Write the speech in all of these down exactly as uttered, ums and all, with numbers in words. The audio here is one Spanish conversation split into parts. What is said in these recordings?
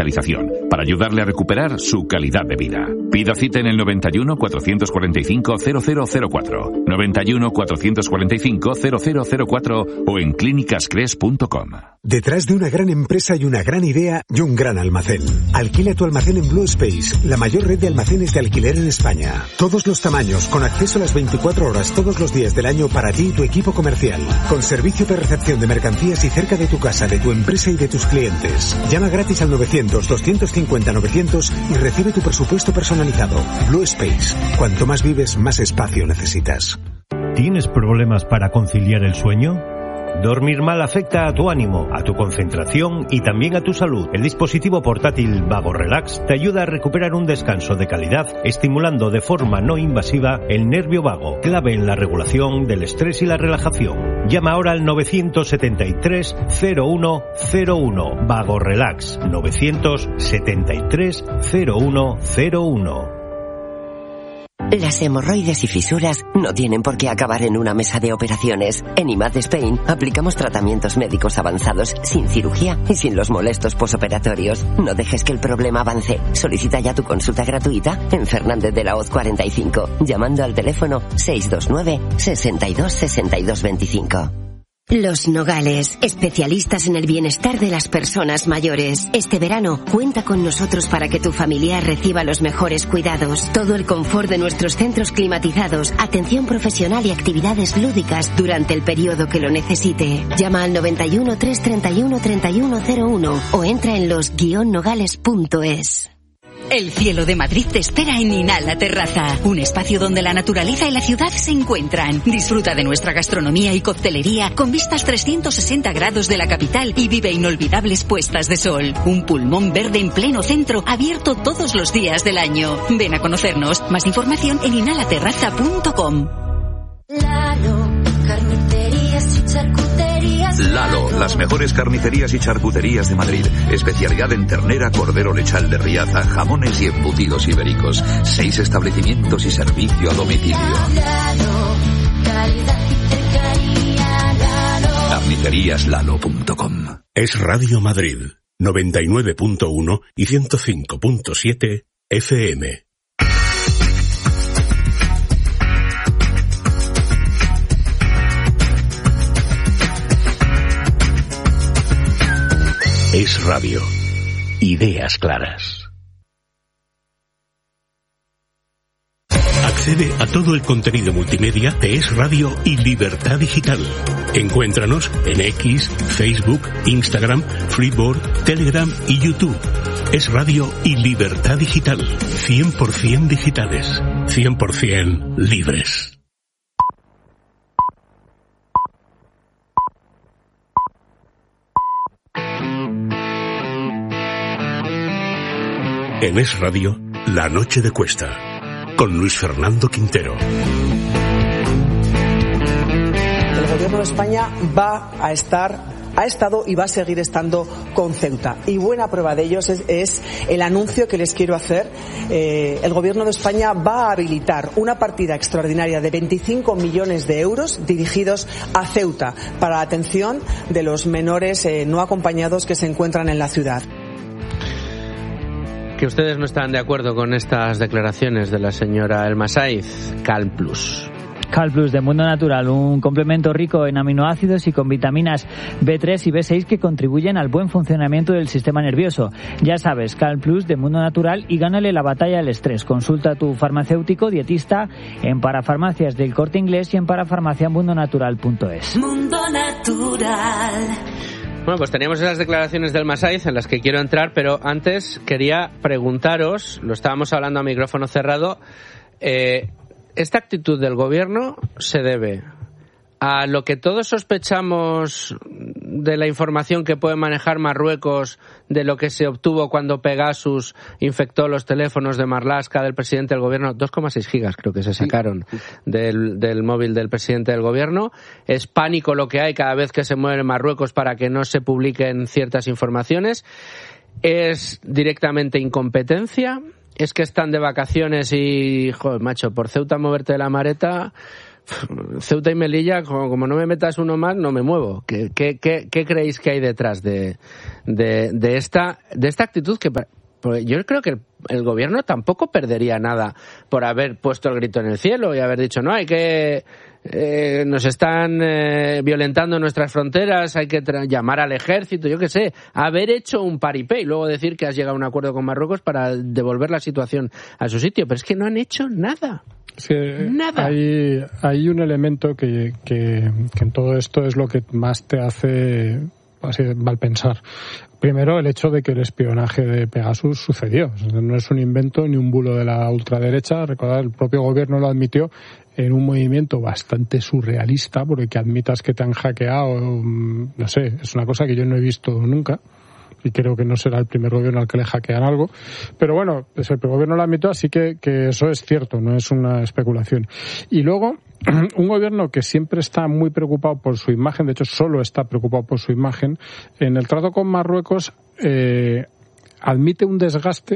para ayudarle a recuperar su calidad de vida. Pida cita en el noventa y uno, cuatrocientos cuarenta y cinco, cero cero cero cuatro, noventa y uno, cuatrocientos cuarenta y cinco, cero cero cero cuatro o en clínicas cres punto com. Detrás de una gran empresa hay una gran idea y un gran almacén. Alquila tu almacén en Blue Space, la mayor red de almacenes de alquiler en España. Todos los tamaños, con acceso a las veinticuatro horas todos los días del año para ti y tu equipo comercial. Con servicio de recepción de mercancías y cerca de tu casa, de tu empresa y de tus clientes. Llama gratis al novecientos, doscientos cincuenta, novecientos y recibe tu presupuesto personalizado. Blue Space. Cuanto más vives, más espacio necesitas. ¿Tienes problemas para conciliar el sueño? Dormir mal afecta a tu ánimo, a tu concentración y también a tu salud. El dispositivo portátil Vago Relax te ayuda a recuperar un descanso de calidad, estimulando de forma no invasiva el nervio vago, clave en la regulación del estrés y la relajación. Llama ahora al novecientos setenta y tres, cero uno cero uno. Vago Relax, novecientos setenta y tres, cero uno cero uno. Las hemorroides y fisuras no tienen por qué acabar en una mesa de operaciones. En I M A D Spain aplicamos tratamientos médicos avanzados sin cirugía y sin los molestos posoperatorios. No dejes que el problema avance. Solicita ya tu consulta gratuita en Fernández de la Hoz cuarenta y cinco, llamando al teléfono seis dos nueve, sesenta y dos, sesenta y dos veinticinco. Los Nogales, especialistas en el bienestar de las personas mayores. Este verano, cuenta con nosotros para que tu familiar reciba los mejores cuidados. Todo el confort de nuestros centros climatizados, atención profesional y actividades lúdicas durante el periodo que lo necesite. Llama al noventa y uno, trescientos treinta y uno, treinta y uno cero uno o entra en los guion nogales punto es. El cielo de Madrid te espera en Inhala Terraza, un espacio donde la naturaleza y la ciudad se encuentran. Disfruta de nuestra gastronomía y coctelería con vistas trescientos sesenta grados de la capital y vive inolvidables puestas de sol. Un pulmón verde en pleno centro, abierto todos los días del año. Ven a conocernos. Más información en inhala terraza punto com. Lalo, carnicerías y charcuterías. Lalo, las mejores carnicerías y charcuterías de Madrid. Especialidad en ternera, cordero lechal de Riaza, jamones y embutidos ibéricos. Seis establecimientos y servicio a domicilio. Lalo, calidad y cercanía, Lalo. carnicerías lalo punto com. Es Radio Madrid, noventa y nueve punto uno y ciento cinco punto siete F M. Es Radio. Ideas claras. Accede a todo el contenido multimedia de Es Radio y Libertad Digital. Encuéntranos en X, Facebook, Instagram, Freeboard, Telegram y YouTube. Es Radio y Libertad Digital. cien por ciento digitales. cien por ciento libres. En Es Radio, La Noche de Cuesta, con Luis Fernando Quintero. El Gobierno de España va a estar, ha estado y va a seguir estando con Ceuta. Y buena prueba de ello es, es el anuncio que les quiero hacer. Eh, el Gobierno de España va a habilitar una partida extraordinaria de veinticinco millones de euros dirigidos a Ceuta para la atención de los menores eh, no acompañados que se encuentran en la ciudad. Que ustedes no están de acuerdo con estas declaraciones de la señora Elma Saiz. Calm Plus. Calm Plus de Mundo Natural, un complemento rico en aminoácidos y con vitaminas B tres y B seis que contribuyen al buen funcionamiento del sistema nervioso. Ya sabes, Calm Plus de Mundo Natural y gánale la batalla al estrés. Consulta a tu farmacéutico dietista en Parafarmacias del Corte Inglés y en parafarmacia mundo natural punto es. Mundo Natural. Bueno, pues teníamos esas declaraciones del Masaiz en las que quiero entrar, pero antes quería preguntaros, lo estábamos hablando a micrófono cerrado, eh, ¿esta actitud del gobierno se debe a lo que todos sospechamos de la información que puede manejar Marruecos, de lo que se obtuvo cuando Pegasus infectó los teléfonos de Marlaska, del presidente del gobierno? dos coma seis gigas creo que se sacaron del, del móvil del presidente del gobierno. Es pánico lo que hay cada vez que se mueve Marruecos para que no se publiquen ciertas informaciones. Es directamente incompetencia. Es que están de vacaciones y, joder, macho, por Ceuta moverte de la mareta, Ceuta y Melilla, como, como no me metas uno más, no me muevo. ¿Qué, qué, qué, qué creéis que hay detrás de, de, de, esta, de esta actitud que... Yo creo que el, el gobierno tampoco perdería nada por haber puesto el grito en el cielo y haber dicho, no, hay que... Eh, nos están eh, violentando nuestras fronteras, hay que tra- llamar al ejército, yo qué sé, haber hecho un paripé y luego decir que has llegado a un acuerdo con Marruecos para devolver la situación a su sitio, pero es que no han hecho nada. Sí, nada. Hay, hay un elemento que, que, que en todo esto es lo que más te hace así mal pensar. Primero, el hecho de que el espionaje de Pegasus sucedió. No es un invento ni un bulo de la ultraderecha. Recordad, el propio gobierno lo admitió en un movimiento bastante surrealista, porque que admitas que te han hackeado, no sé, es una cosa que yo no he visto nunca. Y creo que no será el primer gobierno al que le hackean algo. Pero bueno, pues el gobierno lo admitió, así que, que eso es cierto, no es una especulación. Y luego, un gobierno que siempre está muy preocupado por su imagen, de hecho solo está preocupado por su imagen, en el trato con Marruecos eh, admite un desgaste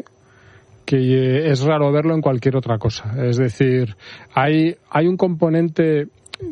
que es raro verlo en cualquier otra cosa. Es decir, hay, hay un componente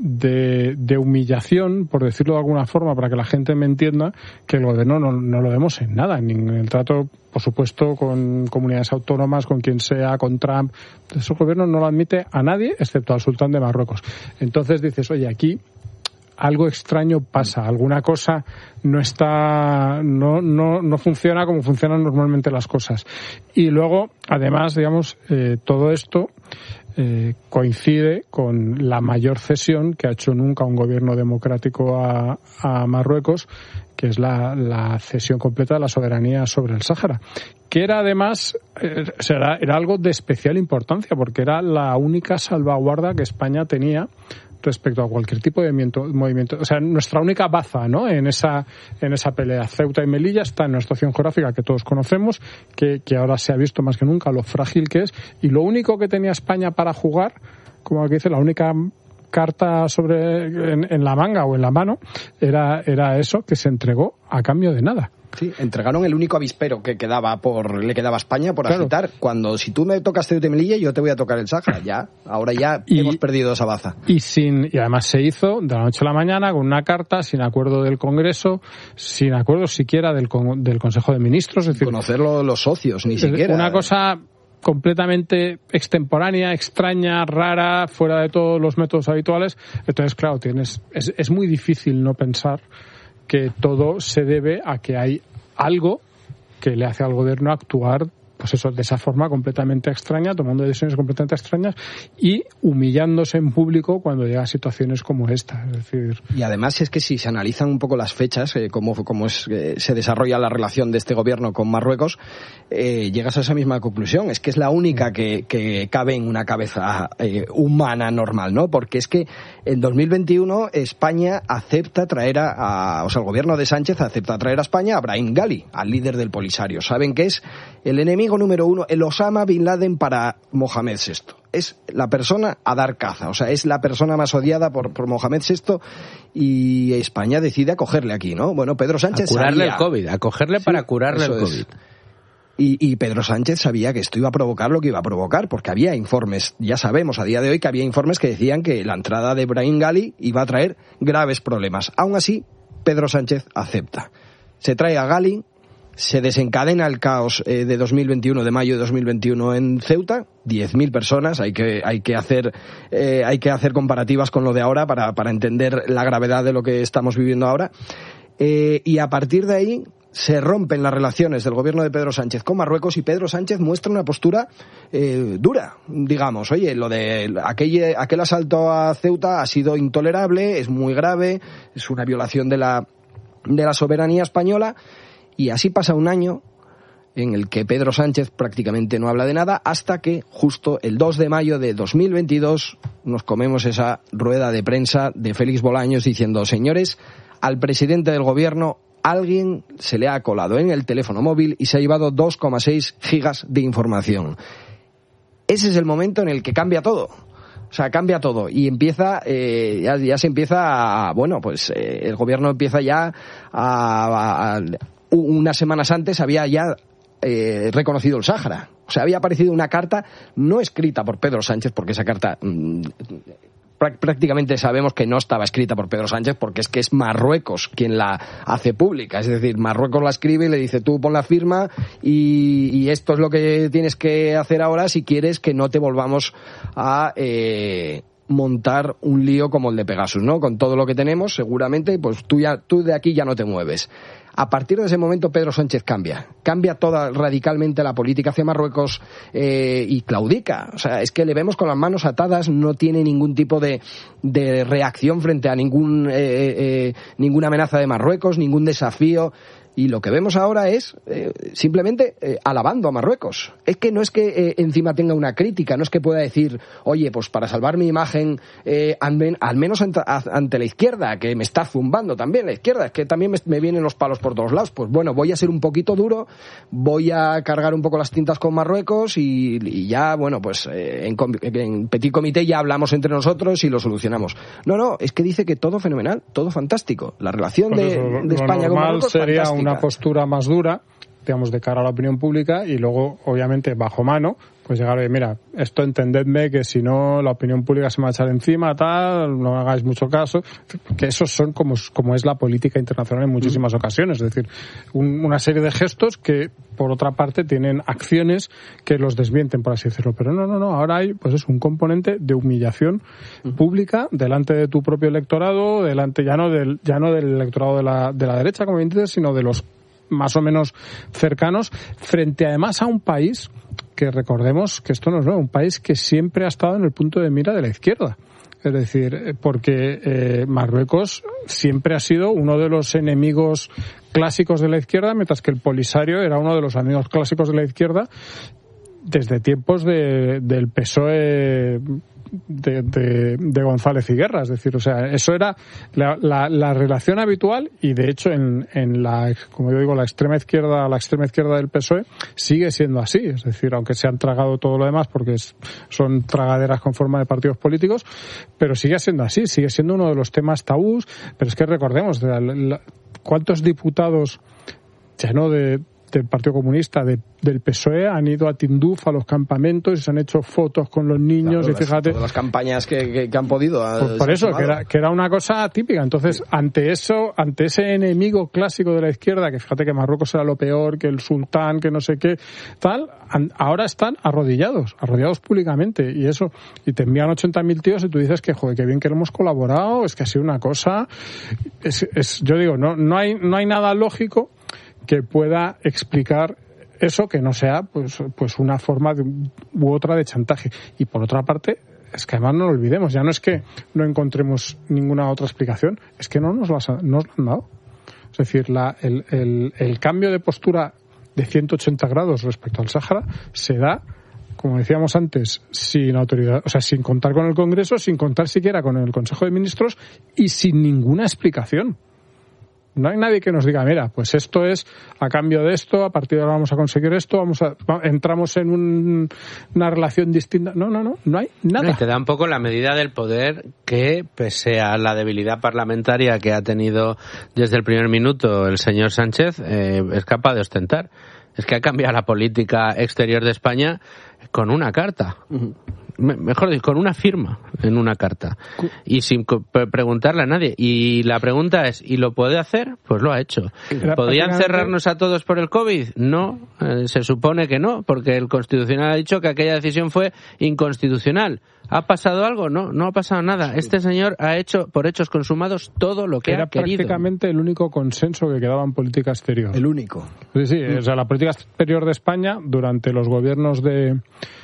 de, de humillación, por decirlo de alguna forma, para que la gente me entienda, que el gobierno no, no lo vemos en nada, ni en el trato, por supuesto, con comunidades autónomas, con quien sea, con Trump. Ese gobierno no lo admite a nadie, excepto al sultán de Marruecos. Entonces dices, oye, aquí algo extraño pasa, alguna cosa no está, no, no, no funciona como funcionan normalmente las cosas. Y luego, además, digamos, eh, todo esto eh, coincide con la mayor cesión que ha hecho nunca un gobierno democrático a, a Marruecos, que es la, la cesión completa de la soberanía sobre el Sáhara, que era además eh, era, era algo de especial importancia, porque era la única salvaguarda que España tenía respecto a cualquier tipo de movimiento, movimiento. O sea, nuestra única baza, ¿no?, en esa en esa pelea. Ceuta y Melilla está en una situación geográfica que todos conocemos, que, que ahora se ha visto más que nunca lo frágil que es, y lo único que tenía España para jugar, como aquí dice, la única carta sobre en, en la manga o en la mano, era, era eso, que se entregó a cambio de nada. Sí, entregaron el único avispero que quedaba por le quedaba a España por claro. agitar. Cuando si tú me tocas Ceuta y Melilla, yo te voy a tocar el Sáhara. Ya, ahora ya y, hemos perdido esa baza. Y sin y además se hizo de la noche a la mañana con una carta, sin acuerdo del Congreso, sin acuerdo siquiera del del Consejo de Ministros, es decir, conocerlo los socios, ni siquiera. Una cosa completamente extemporánea, extraña, rara, fuera de todos los métodos habituales. Entonces, claro, tienes es, es muy difícil no pensar que todo se debe a que hay algo que le hace al gobierno actuar, pues eso, de esa forma completamente extraña, tomando decisiones completamente extrañas y humillándose en público cuando llega a situaciones como esta. Es decir... Y además es que si se analizan un poco las fechas, eh, cómo, cómo es, eh, se desarrolla la relación de este gobierno con Marruecos, eh, llegas a esa misma conclusión. Es que es la única que, que cabe en una cabeza eh, humana normal, ¿no? Porque es que en dos mil veintiuno España acepta traer a, a, o sea, el gobierno de Sánchez acepta traer a España a Brahim Ghali, al líder del Polisario. Saben que es el enemigo número uno, el Osama Bin Laden para Mohamed sexto. Es la persona a dar caza, o sea, es la persona más odiada por, por Mohamed sexto, y España decide acogerle aquí, ¿no? Bueno, Pedro Sánchez a curarle sabía... el COVID, acogerle sí, para curarle el COVID. Es. Y, y Pedro Sánchez sabía que esto iba a provocar lo que iba a provocar, porque había informes, ya sabemos a día de hoy que había informes que decían que la entrada de Brahim Ghali iba a traer graves problemas. Aún así, Pedro Sánchez acepta. Se trae a Ghali, se desencadena el caos eh, de dos mil veintiuno, de mayo de dos mil veintiuno en Ceuta, diez mil personas, hay que hay que hacer eh, hay que hacer comparativas con lo de ahora para para entender la gravedad de lo que estamos viviendo ahora. Eh, y a partir de ahí se rompen las relaciones del gobierno de Pedro Sánchez con Marruecos, y Pedro Sánchez muestra una postura eh, dura, digamos. Oye, lo de aquel, aquel asalto a Ceuta ha sido intolerable, es muy grave, es una violación de la de la soberanía española. Y así pasa un año en el que Pedro Sánchez prácticamente no habla de nada, hasta que justo el dos de mayo de dos mil veintidós nos comemos esa rueda de prensa de Félix Bolaños diciendo: señores, al presidente del gobierno alguien se le ha colado en el teléfono móvil y se ha llevado dos coma seis gigas de información. Ese es el momento en el que cambia todo. O sea, cambia todo y empieza, eh, ya, ya se empieza a, bueno, pues eh, el gobierno empieza ya a, a, a unas semanas antes había ya eh, reconocido el Sáhara. O sea, había aparecido una carta no escrita por Pedro Sánchez, porque esa carta mmm, prácticamente sabemos que no estaba escrita por Pedro Sánchez, porque es que es Marruecos quien la hace pública. Es decir, Marruecos la escribe y le dice, tú pon la firma y, y esto es lo que tienes que hacer ahora si quieres que no te volvamos a eh, montar un lío como el de Pegasus, ¿no? Con todo lo que tenemos, seguramente, pues tú ya tú de aquí ya no te mueves. A partir de ese momento Pedro Sánchez cambia, cambia toda radicalmente la política hacia Marruecos eh, y claudica. O sea, es que le vemos con las manos atadas, no tiene ningún tipo de, de reacción frente a ningún eh, eh, ninguna amenaza de Marruecos, ningún desafío. Y lo que vemos ahora es eh, simplemente eh, alabando a Marruecos. Es que no es que eh, encima tenga una crítica, no es que pueda decir, oye, pues para salvar mi imagen, eh, al, men- al menos ante, ante la izquierda, que me está zumbando también la izquierda, es que también me, me vienen los palos por todos lados. Pues bueno, voy a ser un poquito duro, voy a cargar un poco las tintas con Marruecos y, y ya, bueno, pues eh, en, en petit comité ya hablamos entre nosotros y lo solucionamos. No, no, es que dice que todo fenomenal, todo fantástico. La relación pues de, eso, de lo España con Marruecos sería fantástica. Una postura más dura, digamos, de cara a la opinión pública y luego, obviamente, bajo mano, pues llegar a, mira, esto entendedme que si no la opinión pública se me va a echar encima, tal, no hagáis mucho caso, que esos son como, como es la política internacional en muchísimas mm. ocasiones, es decir, un, una serie de gestos que, por otra parte, tienen acciones que los desmienten, por así decirlo, pero no, no, no, ahora hay, pues es un componente de humillación mm. pública delante de tu propio electorado, delante ya no del, ya no del electorado de la, de la derecha, como bien dices, sino de los más o menos cercanos, frente además a un país que recordemos que esto no es nuevo, un país que siempre ha estado en el punto de mira de la izquierda. Es decir, porque eh, Marruecos siempre ha sido uno de los enemigos clásicos de la izquierda, mientras que el Polisario era uno de los amigos clásicos de la izquierda desde tiempos de, del P S O E de, de, de González y Guerra. Es decir, o sea, eso era la, la, la relación habitual y de hecho en, en la, como yo digo, la extrema izquierda, la extrema izquierda del P S O E sigue siendo así. Es decir, aunque se han tragado todo lo demás porque es, son tragaderas con forma de partidos políticos, pero sigue siendo así, sigue siendo uno de los temas tabús. Pero es que recordemos, la, la, ¿cuántos diputados ya no de del Partido Comunista, de, del P S O E, han ido a Tinduf, a los campamentos, y se han hecho fotos con los niños, claro, y fíjate... Todas las campañas que, que, que han podido... Por, por eso, que era, que era una cosa típica. Entonces, sí. ante eso, ante ese enemigo clásico de la izquierda, que fíjate que Marruecos era lo peor, que el sultán, que no sé qué, tal, ahora están arrodillados, arrodillados públicamente, y eso, y te envían ochenta mil tíos y tú dices que, joder, qué bien que hemos colaborado, es que ha sido una cosa... Es, es, yo digo, no, no hay, no hay nada lógico que pueda explicar eso que no sea pues pues una forma de, u otra de chantaje. Y por otra parte, es que además no lo olvidemos, ya no es que no encontremos ninguna otra explicación, es que no nos lo, has, nos lo han dado. Es decir, la, el, el, el cambio de postura de ciento ochenta grados respecto al Sáhara se da, como decíamos antes, sin autoridad, o sea, sin contar con el Congreso, sin contar siquiera con el Consejo de Ministros y sin ninguna explicación. No hay nadie que nos diga, mira, pues esto es a cambio de esto, a partir de ahora vamos a conseguir esto, vamos a entramos en un, una relación distinta. No, no, no, no hay nada. Y te da un poco la medida del poder que, pese a la debilidad parlamentaria que ha tenido desde el primer minuto el señor Sánchez, eh, es capaz de ostentar. Es que ha cambiado la política exterior de España con una carta. Uh-huh. Mejor dicho, con una firma en una carta y sin preguntarle a nadie. Y la pregunta es, ¿y lo puede hacer? Pues lo ha hecho. ¿Podían cerrarnos a todos por el COVID? No, eh, se supone que no, porque el Constitucional ha dicho que aquella decisión fue inconstitucional. ¿Ha pasado algo? No, no ha pasado nada. Este señor ha hecho, por hechos consumados, todo lo que Era ha querido. Era prácticamente el único consenso que quedaba en política exterior. El único. Sí, sí, mm. o sea, la política exterior de España, durante los gobiernos de...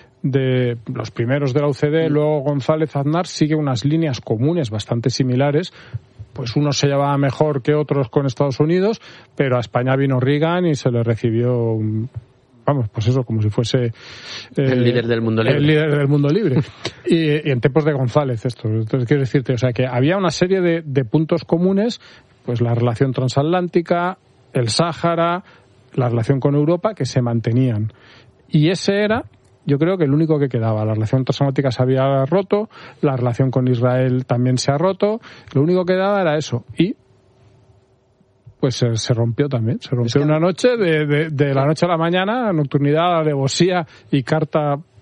de los primeros de la U C D, luego González Aznar, sigue unas líneas comunes bastante similares. Pues unos se llevaba mejor que otros con Estados Unidos, pero a España vino Reagan y se le recibió, vamos, pues eso, como si fuese eh, el líder del mundo libre. El líder del mundo libre. y, y en tiempos de González esto. Entonces quiero decirte, o sea, que había una serie de, de puntos comunes, pues la relación transatlántica, el Sáhara, la relación con Europa, que se mantenían. Y ese era, yo creo que el único que quedaba. La relación transatlántica se había roto, la relación con Israel también se ha roto, lo único que quedaba era eso. Y pues se, se rompió también, se rompió es que una noche, de, de, de la noche a la mañana, nocturnidad, alevosía y carta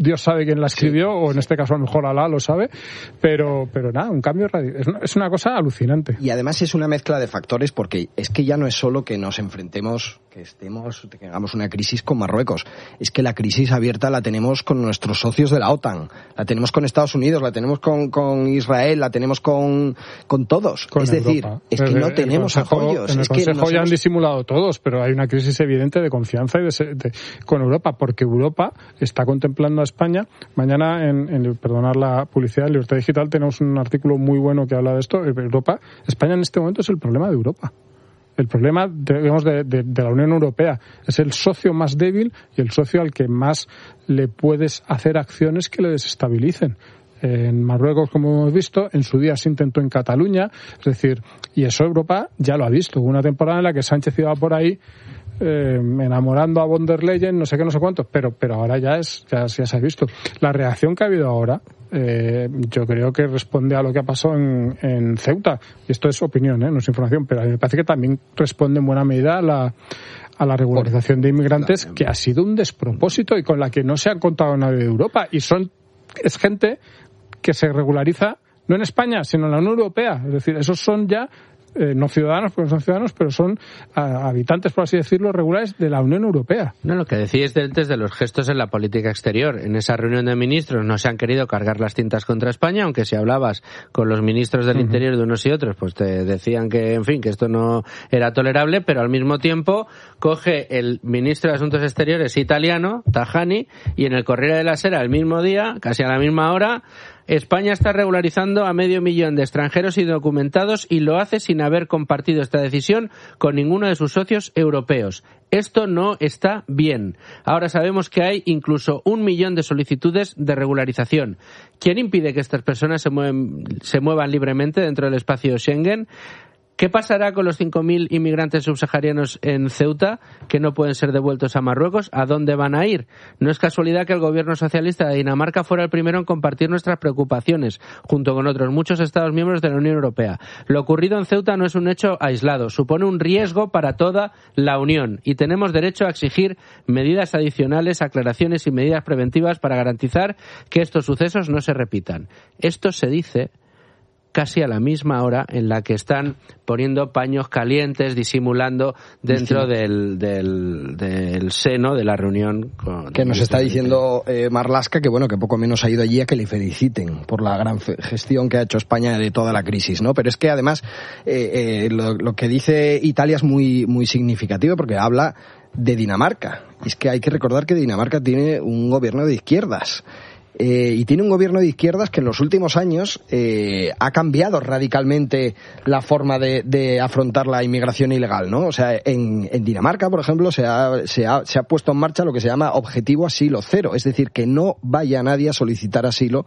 Dios sabe quién la escribió, sí, o en este caso a lo mejor Alá lo sabe, pero, pero nada, un cambio radical. Es una, es una cosa alucinante. Y además es una mezcla de factores, porque es que ya no es solo que nos enfrentemos, que estemos, que tengamos una crisis con Marruecos, es que la crisis abierta la tenemos con nuestros socios de la OTAN, la tenemos con Estados Unidos, la tenemos con, con Israel, la tenemos con, con todos. Con es Europa. decir, es que no el tenemos consejo, apoyos. En el es Consejo que nos ya hemos... han disimulado todos, pero hay una crisis evidente de confianza y de, de, con Europa, porque Europa está contemplando a España. Mañana, en, en perdonar la publicidad, en Libertad Digital, tenemos un artículo muy bueno que habla de esto. Europa, España en este momento es el problema de Europa. El problema, digamos, de, de, de la Unión Europea. Es el socio más débil y el socio al que más le puedes hacer acciones que le desestabilicen. En Marruecos, como hemos visto, en su día se intentó en Cataluña, es decir, y eso Europa ya lo ha visto. Hubo una temporada en la que Sánchez iba por ahí eh, enamorando a von der Leyen, no sé qué, no sé cuánto, pero pero ahora ya es ya, ya se ha visto. La reacción que ha habido ahora, eh, yo creo que responde a lo que ha pasado en, en Ceuta, y esto es opinión, ¿eh? No es información, pero a mí me parece que también responde en buena medida a la a la regularización de inmigrantes, que ha sido un despropósito y con la que no se ha contado nadie de Europa, y son es gente que se regulariza no en España, sino en la Unión Europea. Es decir, esos son ya eh, no ciudadanos, porque no son ciudadanos, pero son a, habitantes, por así decirlo, regulares de la Unión Europea. No, lo que decíais antes de los gestos en la política exterior. En esa reunión de ministros no se han querido cargar las tintas contra España, aunque si hablabas con los ministros del uh-huh. Interior de unos y otros, pues te decían que, en fin, que esto no era tolerable, pero al mismo tiempo coge el ministro de Asuntos Exteriores italiano, Tajani, y en el Corriere della Sera, el mismo día, casi a la misma hora, España está regularizando a medio millón de extranjeros indocumentados y lo hace sin haber compartido esta decisión con ninguno de sus socios europeos. Esto no está bien. Ahora sabemos que hay incluso un millón de solicitudes de regularización. ¿Quién impide que estas personas se, mueven, se muevan libremente dentro del espacio Schengen? ¿Qué pasará con los cinco mil inmigrantes subsaharianos en Ceuta que no pueden ser devueltos a Marruecos? ¿A dónde van a ir? No es casualidad que el gobierno socialista de Dinamarca fuera el primero en compartir nuestras preocupaciones, junto con otros muchos Estados miembros de la Unión Europea. Lo ocurrido en Ceuta no es un hecho aislado, supone un riesgo para toda la Unión y tenemos derecho a exigir medidas adicionales, aclaraciones y medidas preventivas para garantizar que estos sucesos no se repitan. Esto se dice casi a la misma hora en la que están poniendo paños calientes, disimulando dentro del, del, del seno de la reunión. Con que nos está diciendo eh, Marlaska que bueno, que poco menos ha ido allí a que le feliciten por la gran gestión que ha hecho España de toda la crisis, ¿no? Pero es que además eh, eh, lo, lo que dice Italia es muy, muy significativo porque habla de Dinamarca. Y es que hay que recordar que Dinamarca tiene un gobierno de izquierdas. Eh, y tiene un gobierno de izquierdas que en los últimos años eh, ha cambiado radicalmente la forma de, de afrontar la inmigración ilegal, ¿no? O sea, en, en Dinamarca, por ejemplo, se ha, se, ha, se ha puesto en marcha lo que se llama objetivo asilo cero, es decir, que no vaya nadie a solicitar asilo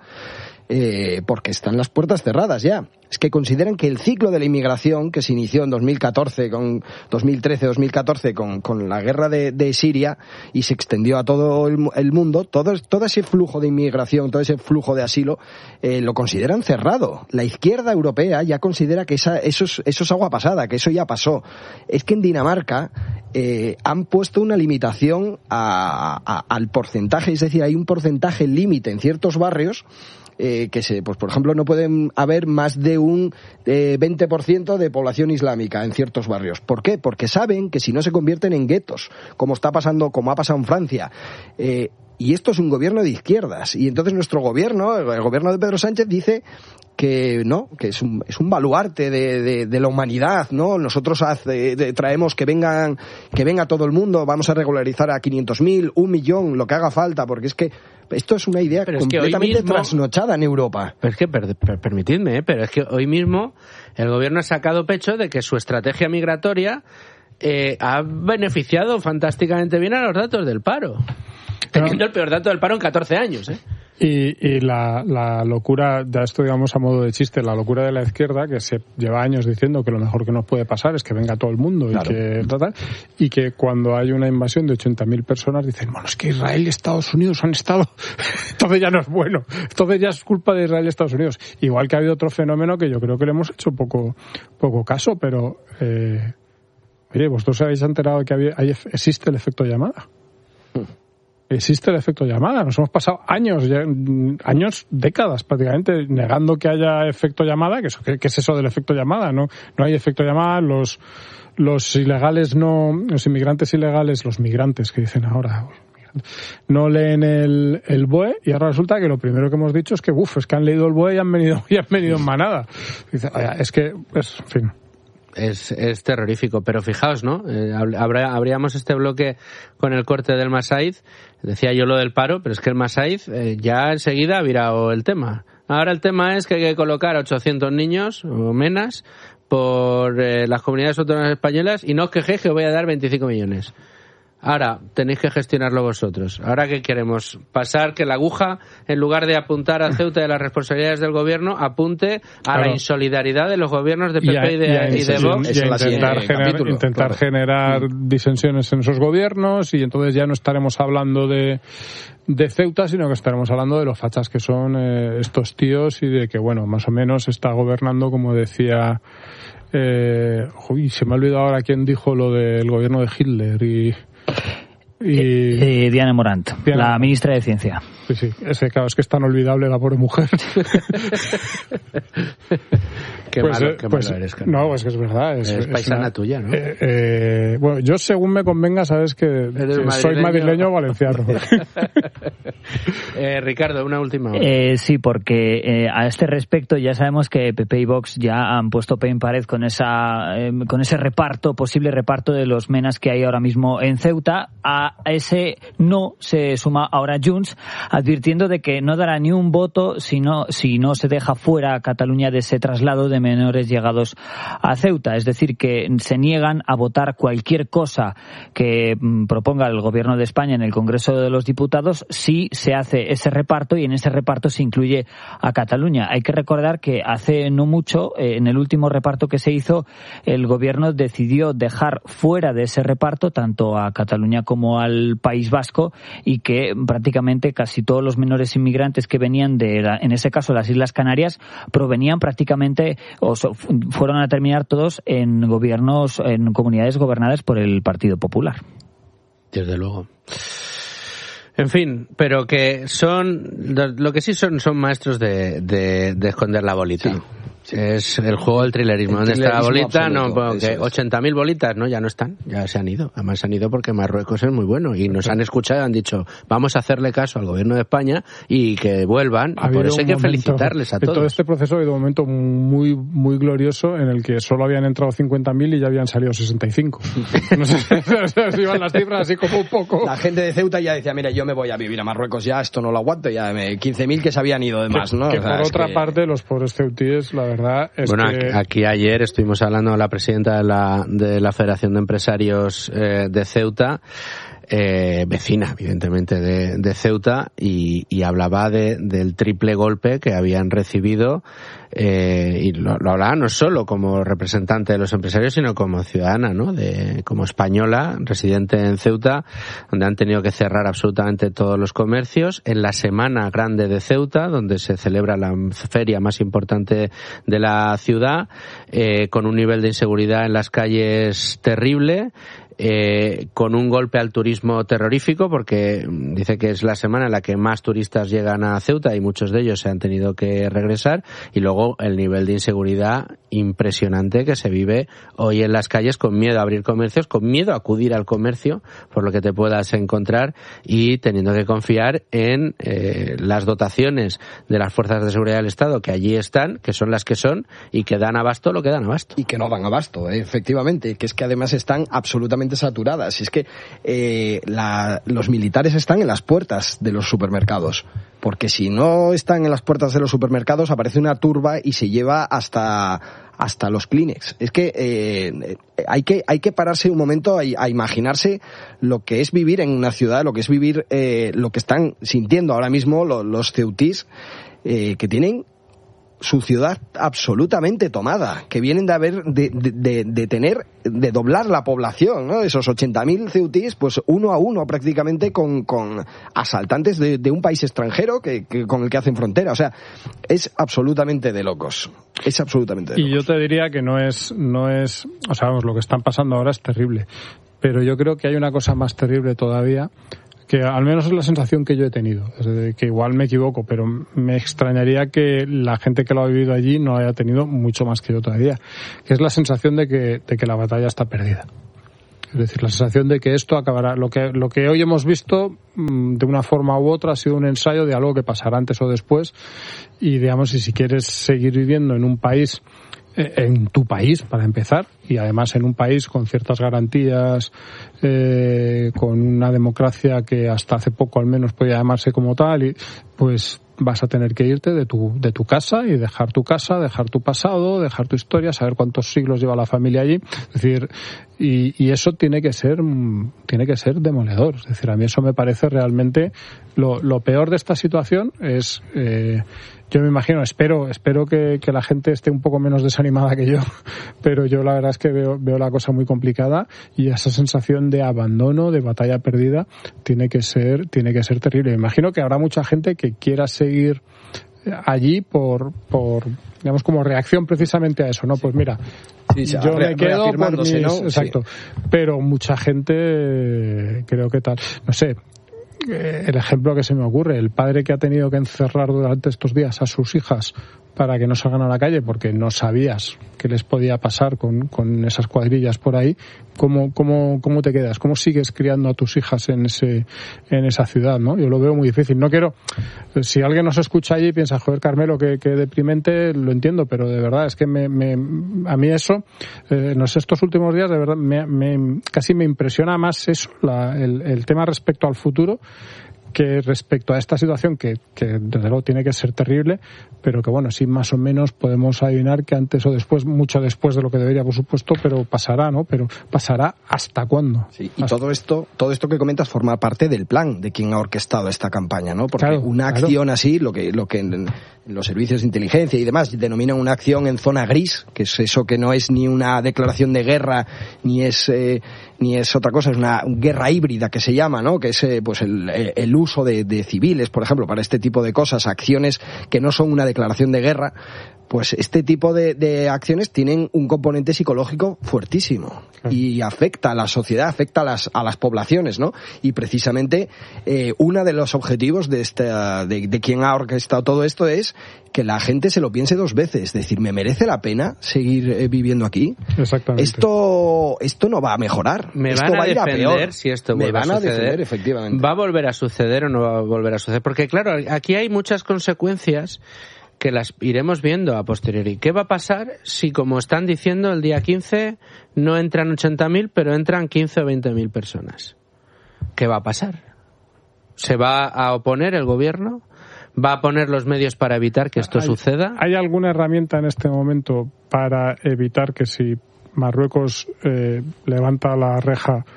eh, porque están las puertas cerradas ya. Es que consideran que el ciclo de la inmigración que se inició en dos mil catorce, con dos mil trece dos mil catorce con, con la guerra de, de Siria y se extendió a todo el, el mundo, todo, todo ese flujo de inmigración, todo ese flujo de asilo, eh, lo consideran cerrado. La izquierda europea ya considera que esa, eso, es, eso es agua pasada, que eso ya pasó. Es que en Dinamarca eh, han puesto una limitación a, a, al porcentaje, es decir, hay un porcentaje límite en ciertos barrios Eh, que se, pues por ejemplo no pueden haber más de un eh, veinte por ciento de población islámica en ciertos barrios. ¿Por qué? Porque saben que si no se convierten en guetos, como está pasando, como ha pasado en Francia. Eh, y esto es un gobierno de izquierdas. Y entonces nuestro gobierno, el gobierno de Pedro Sánchez, dice que no, que es un, es un baluarte de, de, de la humanidad, ¿no? Nosotros hace, de, traemos que vengan, que venga todo el mundo, vamos a regularizar a quinientos mil, un millón, lo que haga falta, porque es que esto es una idea pero completamente es mismo, trasnochada en Europa. Pero es que, per, per, permitidme, ¿eh? pero es que hoy mismo el gobierno ha sacado pecho de que su estrategia migratoria eh, ha beneficiado fantásticamente bien a los datos del paro. Teniendo el peor dato del paro en catorce años, ¿eh? Y, y la, la locura, ya esto digamos a modo de chiste, la locura de la izquierda, que se lleva años diciendo que lo mejor que nos puede pasar es que venga todo el mundo claro. y que tal, y que cuando hay una invasión de ochenta mil personas dicen, bueno, es que Israel y Estados Unidos han estado, entonces ya no es bueno, entonces ya es culpa de Israel y Estados Unidos. Igual que ha habido otro fenómeno que yo creo que le hemos hecho poco, poco caso, pero eh, oye, vosotros os habéis enterado de que había, hay, existe el efecto llamada. Existe el efecto llamada. Nos hemos pasado años, años, décadas prácticamente, negando que haya efecto llamada. ¿Qué es, qué es eso del efecto llamada? No, no hay efecto llamada. Los, los ilegales no, los inmigrantes ilegales, los migrantes que dicen ahora, no leen el, el B O E, y ahora resulta que lo primero que hemos dicho es que, uff, es que han leído el B O E y han venido, y han venido en manada. Dice, es que, es, en fin. Es, es terrorífico, pero fijaos, ¿no? Eh, habría, habríamos este bloque con el corte del Massaid. Decía yo lo del paro, pero es que el Massaid eh, ya enseguida ha virado el tema. Ahora el tema es que hay que colocar a ochocientos niños o menos por eh, las comunidades autónomas españolas y no os quejéis que os voy a dar veinticinco millones. Ahora tenéis que gestionarlo vosotros. Ahora ¿qué queremos? Pasar que la aguja, en lugar de apuntar a Ceuta de las responsabilidades del gobierno, apunte a claro. la insolidaridad de los gobiernos de P P y, a, y de, y a, y de Vox. Y a intentar, eh, generar, capítulo, intentar claro. generar disensiones en esos gobiernos, y entonces ya no estaremos hablando de, de Ceuta, sino que estaremos hablando de los fachas que son eh, estos tíos, y de que, bueno, más o menos está gobernando, como decía... Eh, uy, se me ha olvidado ahora quién dijo lo del gobierno de Hitler y... Y... Eh, eh, Diana Morant, Diana... la ministra de Ciencia. Sí, sí, ese, claro, es que es tan olvidable la pobre mujer. Qué pues, malo, qué pues, malo eres, Carlos. No, pues que es verdad. Es, es paisana una, tuya, ¿no? Eh, eh, bueno, yo según me convenga, sabes que, que madrileño? soy madrileño o valenciano. eh, Ricardo, una última. Eh, sí, porque eh, a este respecto ya sabemos que P P y Vox ya han puesto pie en pared con esa, eh, con ese reparto, posible reparto de los menas que hay ahora mismo en Ceuta. A ese no se suma ahora Junts, advirtiendo de que no dará ni un voto si no, si no se deja fuera a Cataluña de ese traslado de menores llegados a Ceuta. Es decir, que se niegan a votar cualquier cosa que mm, proponga el Gobierno de España en el Congreso de los Diputados si se hace ese reparto, y en ese reparto se incluye a Cataluña. Hay que recordar que hace no mucho, eh, en el último reparto que se hizo, el Gobierno decidió dejar fuera de ese reparto tanto a Cataluña como al País Vasco, y que prácticamente casi todos los menores inmigrantes que venían de, la, en ese caso, las Islas Canarias, provenían prácticamente, o so, fueron a terminar todos en gobiernos, en comunidades gobernadas por el Partido Popular. Desde luego. En fin, pero que son, lo que sí son, son maestros de, de, de esconder la bolita. Sí. Sí. Es el juego del trilerismo. ¿Dónde está la bolita? Absoluto, no, porque ochenta mil bolitas, ¿no? Ya no están, ya se han ido. Además se han ido porque Marruecos es muy bueno y nos han escuchado y han dicho, vamos a hacerle caso al gobierno de España y que vuelvan. Y por eso hay que momento, felicitarles a todos. En todo este proceso ha habido un momento muy muy glorioso en el que solo habían entrado cincuenta mil y ya habían salido sesenta y cinco. No sé si iban las cifras así como un poco. La gente de Ceuta ya decía, mira, yo me voy a vivir a Marruecos, ya esto no lo aguanto, ya me, quince mil que se habían ido de más, ¿no? Que, que o sea, por otra que... parte, los pobres ceutíes, la verdad es bueno, que... aquí ayer estuvimos hablando con la presidenta de la, de la Federación de Empresarios eh, de Ceuta, eh, vecina evidentemente de, de Ceuta, y, y hablaba de, del triple golpe que habían recibido, eh, y lo, lo hablaba no solo como representante de los empresarios, sino como ciudadana, ¿no? De, como española, residente en Ceuta, donde han tenido que cerrar absolutamente todos los comercios en la Semana Grande de Ceuta, donde se celebra la feria más importante de la ciudad, eh, con un nivel de inseguridad en las calles terrible, eh, con un golpe al turismo terrorífico, porque dice que es la semana en la que más turistas llegan a Ceuta y muchos de ellos se han tenido que regresar, y luego el nivel de inseguridad impresionante que se vive hoy en las calles, con miedo a abrir comercios, con miedo a acudir al comercio por lo que te puedas encontrar, y teniendo que confiar en eh, las dotaciones de las fuerzas de seguridad del Estado que allí están, que son las que son y que dan abasto lo que dan abasto. Y que no dan abasto, eh, efectivamente, que es que además están absolutamente saturadas. Es que eh, la, los militares están en las puertas de los supermercados, porque si no están en las puertas de los supermercados aparece una turba y se lleva hasta hasta los Kleenex. Es que eh, hay que hay que pararse un momento a, a imaginarse lo que es vivir en una ciudad, lo que es vivir eh, lo que están sintiendo ahora mismo los, los ceutís, eh, que tienen su ciudad absolutamente tomada, que vienen de haber de, de, de, de tener, de doblar la población, ¿no? Esos ochenta mil ceutís, pues uno a uno prácticamente con, con asaltantes de, de un país extranjero que, que con el que hacen frontera. O sea, es absolutamente de locos. Es absolutamente de locos. Y yo te diría que no es, no es, o sea, vamos, lo que están pasando ahora es terrible. Pero yo creo que hay una cosa más terrible todavía, que al menos es la sensación que yo he tenido, que igual me equivoco, pero me extrañaría que la gente que lo ha vivido allí no haya tenido mucho más que yo todavía, que es la sensación de que, de que la batalla está perdida. Es decir, la sensación de que esto acabará. Lo que, lo que hoy hemos visto, de una forma u otra, ha sido un ensayo de algo que pasará antes o después. Y, digamos, y si quieres seguir viviendo en un país, en tu país, para empezar, y además en un país con ciertas garantías, eh, con una democracia que hasta hace poco al menos podía llamarse como tal, y pues vas a tener que irte de tu, de tu casa y dejar tu casa, dejar tu pasado, dejar tu historia, saber cuántos siglos lleva la familia allí. Es decir, y, y eso tiene que ser, tiene que ser demoledor. Es decir, a mí eso me parece realmente lo, lo peor de esta situación es, eh, yo me imagino, espero, espero que, que la gente esté un poco menos desanimada que yo, pero yo la verdad es que veo, veo la cosa muy complicada y esa sensación de abandono, de batalla perdida, tiene que ser, tiene que ser terrible. Me imagino que habrá mucha gente que quiera seguir allí por, por, digamos, como reacción precisamente a eso, ¿no? Pues mira, sí, yo re, me quedo por mis, ¿no? Exacto. Sí. Pero mucha gente, creo que tal, no sé, el ejemplo que se me ocurre, el padre que ha tenido que encerrar durante estos días a sus hijas para que no salgan a la calle porque no sabías qué les podía pasar con, con esas cuadrillas por ahí, ¿cómo, cómo, cómo te quedas? ¿Cómo sigues criando a tus hijas en ese, en esa ciudad, ¿no? Yo lo veo muy difícil. No quiero, si alguien nos escucha allí y piensa, joder, Carmelo, qué, qué deprimente, lo entiendo, pero de verdad es que me, me, a mí eso, eh, no sé, estos últimos días, de verdad, me, me, casi me impresiona más eso, la, el, el tema respecto al futuro, que respecto a esta situación que, que desde luego tiene que ser terrible, pero que bueno, sí más o menos podemos adivinar que antes o después, mucho después de lo que debería, por supuesto, pero pasará, ¿no? Pero pasará ¿hasta cuándo? Sí, y hasta... todo esto, todo esto que comentas forma parte del plan de quien ha orquestado esta campaña, ¿no? Porque claro, una acción claro. así, lo que, lo que en, en los servicios de inteligencia y demás denominan una acción en zona gris, que es eso que no es ni una declaración de guerra, ni es, eh, ni es otra cosa, es una guerra híbrida que se llama, ¿no? Que es eh, pues el, el uso de, de civiles, por ejemplo, para este tipo de cosas, acciones que no son una declaración de guerra, pues este tipo de, de acciones tienen un componente psicológico fuertísimo y afecta a la sociedad, afecta a las, a las poblaciones, ¿no? Y precisamente eh, uno de los objetivos de, esta, de, de quien ha orquestado todo esto es que la gente se lo piense dos veces, es decir, ¿me merece la pena seguir eh, viviendo aquí? Exactamente. Esto, esto no va a mejorar. Me esto van a, va a ir defender a peor. si esto me vuelve van a a suceder. defender, efectivamente. ¿Va a volver a suceder o no va a volver a suceder? Porque claro, aquí hay muchas consecuencias que las iremos viendo a posteriori. ¿Qué va a pasar si, como están diciendo, el día quince no entran ochenta mil, pero entran quince o veinte mil personas? ¿Qué va a pasar? ¿Se va a oponer el gobierno? ¿Va a poner los medios para evitar que esto ¿Hay, suceda? ¿Hay alguna herramienta en este momento para evitar que si Marruecos eh, levanta la reja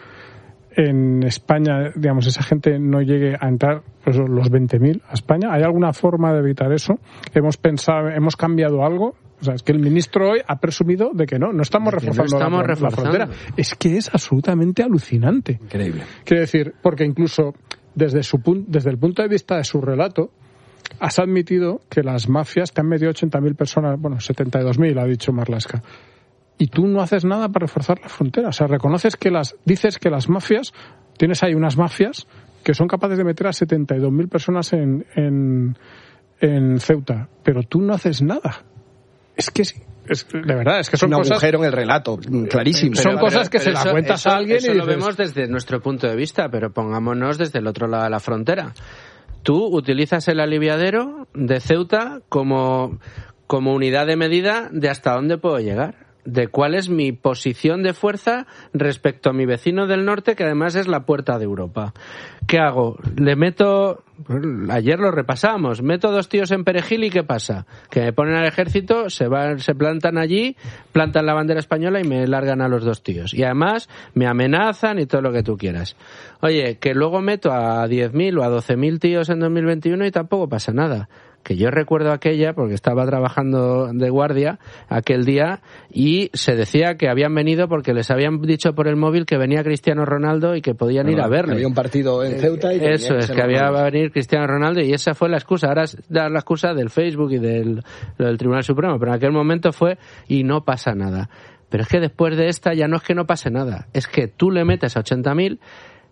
en España, digamos, esa gente no llegue a entrar, pues, los veinte mil a España? ¿Hay alguna forma de evitar eso? ¿Hemos pensado, hemos cambiado algo? O sea, es que el ministro hoy ha presumido de que no, no estamos reforzando, no estamos la, reforzando la frontera. Es que es absolutamente alucinante. Increíble. Quiero decir, porque incluso desde su pun- desde el punto de vista de su relato, has admitido que las mafias te han metido ochenta mil personas, bueno, setenta y dos mil ha dicho Marlaska. Y tú no haces nada para reforzar la frontera. O sea, reconoces que las, dices que las mafias, tienes ahí unas mafias que son capaces de meter a setenta y dos mil personas en, en, en Ceuta, pero tú no haces nada. Es que sí. Es, de verdad, es que son un cosas... agujero en el relato, clarísimo. Son pero, cosas que pero se eso, la cuentas eso, a alguien eso y lo dices... vemos desde nuestro punto de vista, pero pongámonos desde el otro lado de la frontera. Tú utilizas el aliviadero de Ceuta como, como unidad de medida de hasta dónde puedo llegar, de cuál es mi posición de fuerza respecto a mi vecino del norte, que además es la puerta de Europa. ¿Qué hago? Le meto... Ayer lo repasamos. Meto dos tíos en Perejil y ¿qué pasa? Que me ponen al ejército, se van, se plantan allí, plantan la bandera española y me largan a los dos tíos. Y además me amenazan y todo lo que tú quieras. Oye, que luego meto a diez mil o a doce mil tíos en dos mil veintiuno y tampoco pasa nada. Que yo recuerdo aquella, porque estaba trabajando de guardia aquel día, y se decía que habían venido porque les habían dicho por el móvil que venía Cristiano Ronaldo y que podían no, ir a verle. Había un partido en Ceuta y... Eso es, que había va a venir Cristiano Ronaldo, y esa fue la excusa. Ahora es dar la excusa del Facebook y del, del Tribunal Supremo, pero en aquel momento fue y no pasa nada. Pero es que después de esta ya no es que no pase nada, es que tú le metes a ochenta mil,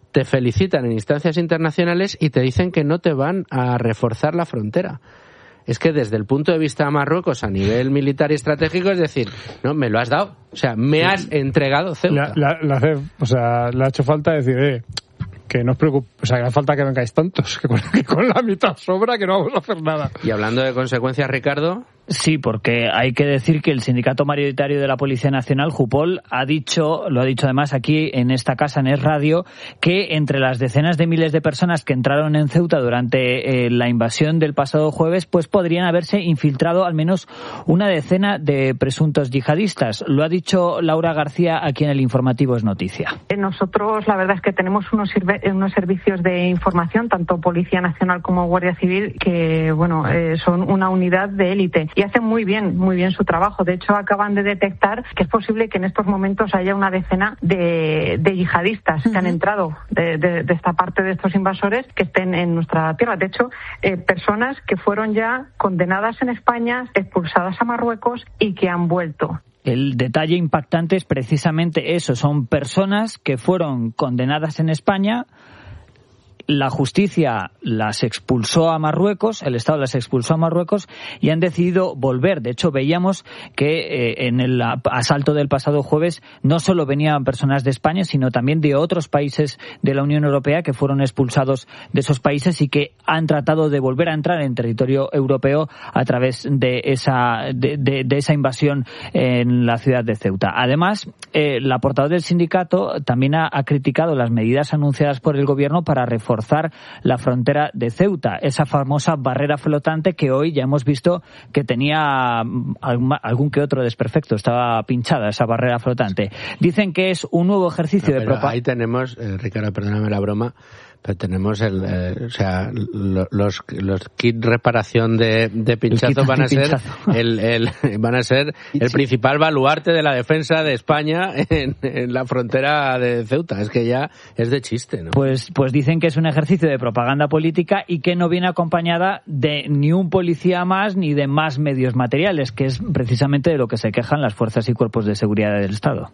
te felicitan en instancias internacionales y te dicen que no te van a reforzar la frontera. Es que desde el punto de vista de Marruecos a nivel militar y estratégico, es decir, no, me lo has dado. O sea, me has entregado Ceuta. La, la, la, o sea, le ha hecho falta decir, eh, que no os preocupéis, o sea, que no hace falta que vengáis tantos, que con, que con la mitad sobra, que no vamos a hacer nada. Y hablando de consecuencias, Ricardo... Sí, porque hay que decir que el Sindicato Mayoritario de la Policía Nacional, Jupol, ha dicho, lo ha dicho además aquí en esta casa, en Es Radio, que entre las decenas de miles de personas que entraron en Ceuta durante eh, la invasión del pasado jueves, pues podrían haberse infiltrado al menos una decena de presuntos yihadistas. Lo ha dicho Laura García aquí en el informativo Es Noticia. Nosotros, la verdad es que tenemos unos, sirve, unos servicios de información, tanto Policía Nacional como Guardia Civil, que bueno, eh, son una unidad de élite. Y hacen muy bien, muy bien su trabajo. De hecho, acaban de detectar que es posible que en estos momentos haya una decena de, de yihadistas uh-huh. que han entrado de, de, de esta parte de estos invasores que estén en nuestra tierra. De hecho, eh, personas que fueron ya condenadas en España, expulsadas a Marruecos y que han vuelto. El detalle impactante es precisamente eso. Son personas que fueron condenadas en España. La justicia las expulsó a Marruecos, el Estado las expulsó a Marruecos y han decidido volver. De hecho, veíamos que eh, en el asalto del pasado jueves no solo venían personas de España, sino también de otros países de la Unión Europea que fueron expulsados de esos países y que han tratado de volver a entrar en territorio europeo a través de esa, de, de, de esa invasión en la ciudad de Ceuta. Además, eh, la portavoz del sindicato también ha, ha criticado las medidas anunciadas por el gobierno para reforzar la frontera de Ceuta, esa famosa barrera flotante que hoy ya hemos visto que tenía algún que otro desperfecto, estaba pinchada esa barrera flotante. Dicen que es un nuevo ejercicio no, de propaganda. Ahí tenemos, eh, Ricardo, perdóname la broma, pero tenemos el, eh, o sea, lo, los los kits reparación de, de pinchazo van a ser el, el van a ser el principal baluarte de la defensa de España en, en la frontera de Ceuta. Es que ya es de chiste, ¿no? Pues pues dicen que es un ejercicio de propaganda política y que no viene acompañada de ni un policía más ni de más medios materiales, que es precisamente de lo que se quejan las fuerzas y cuerpos de seguridad del Estado.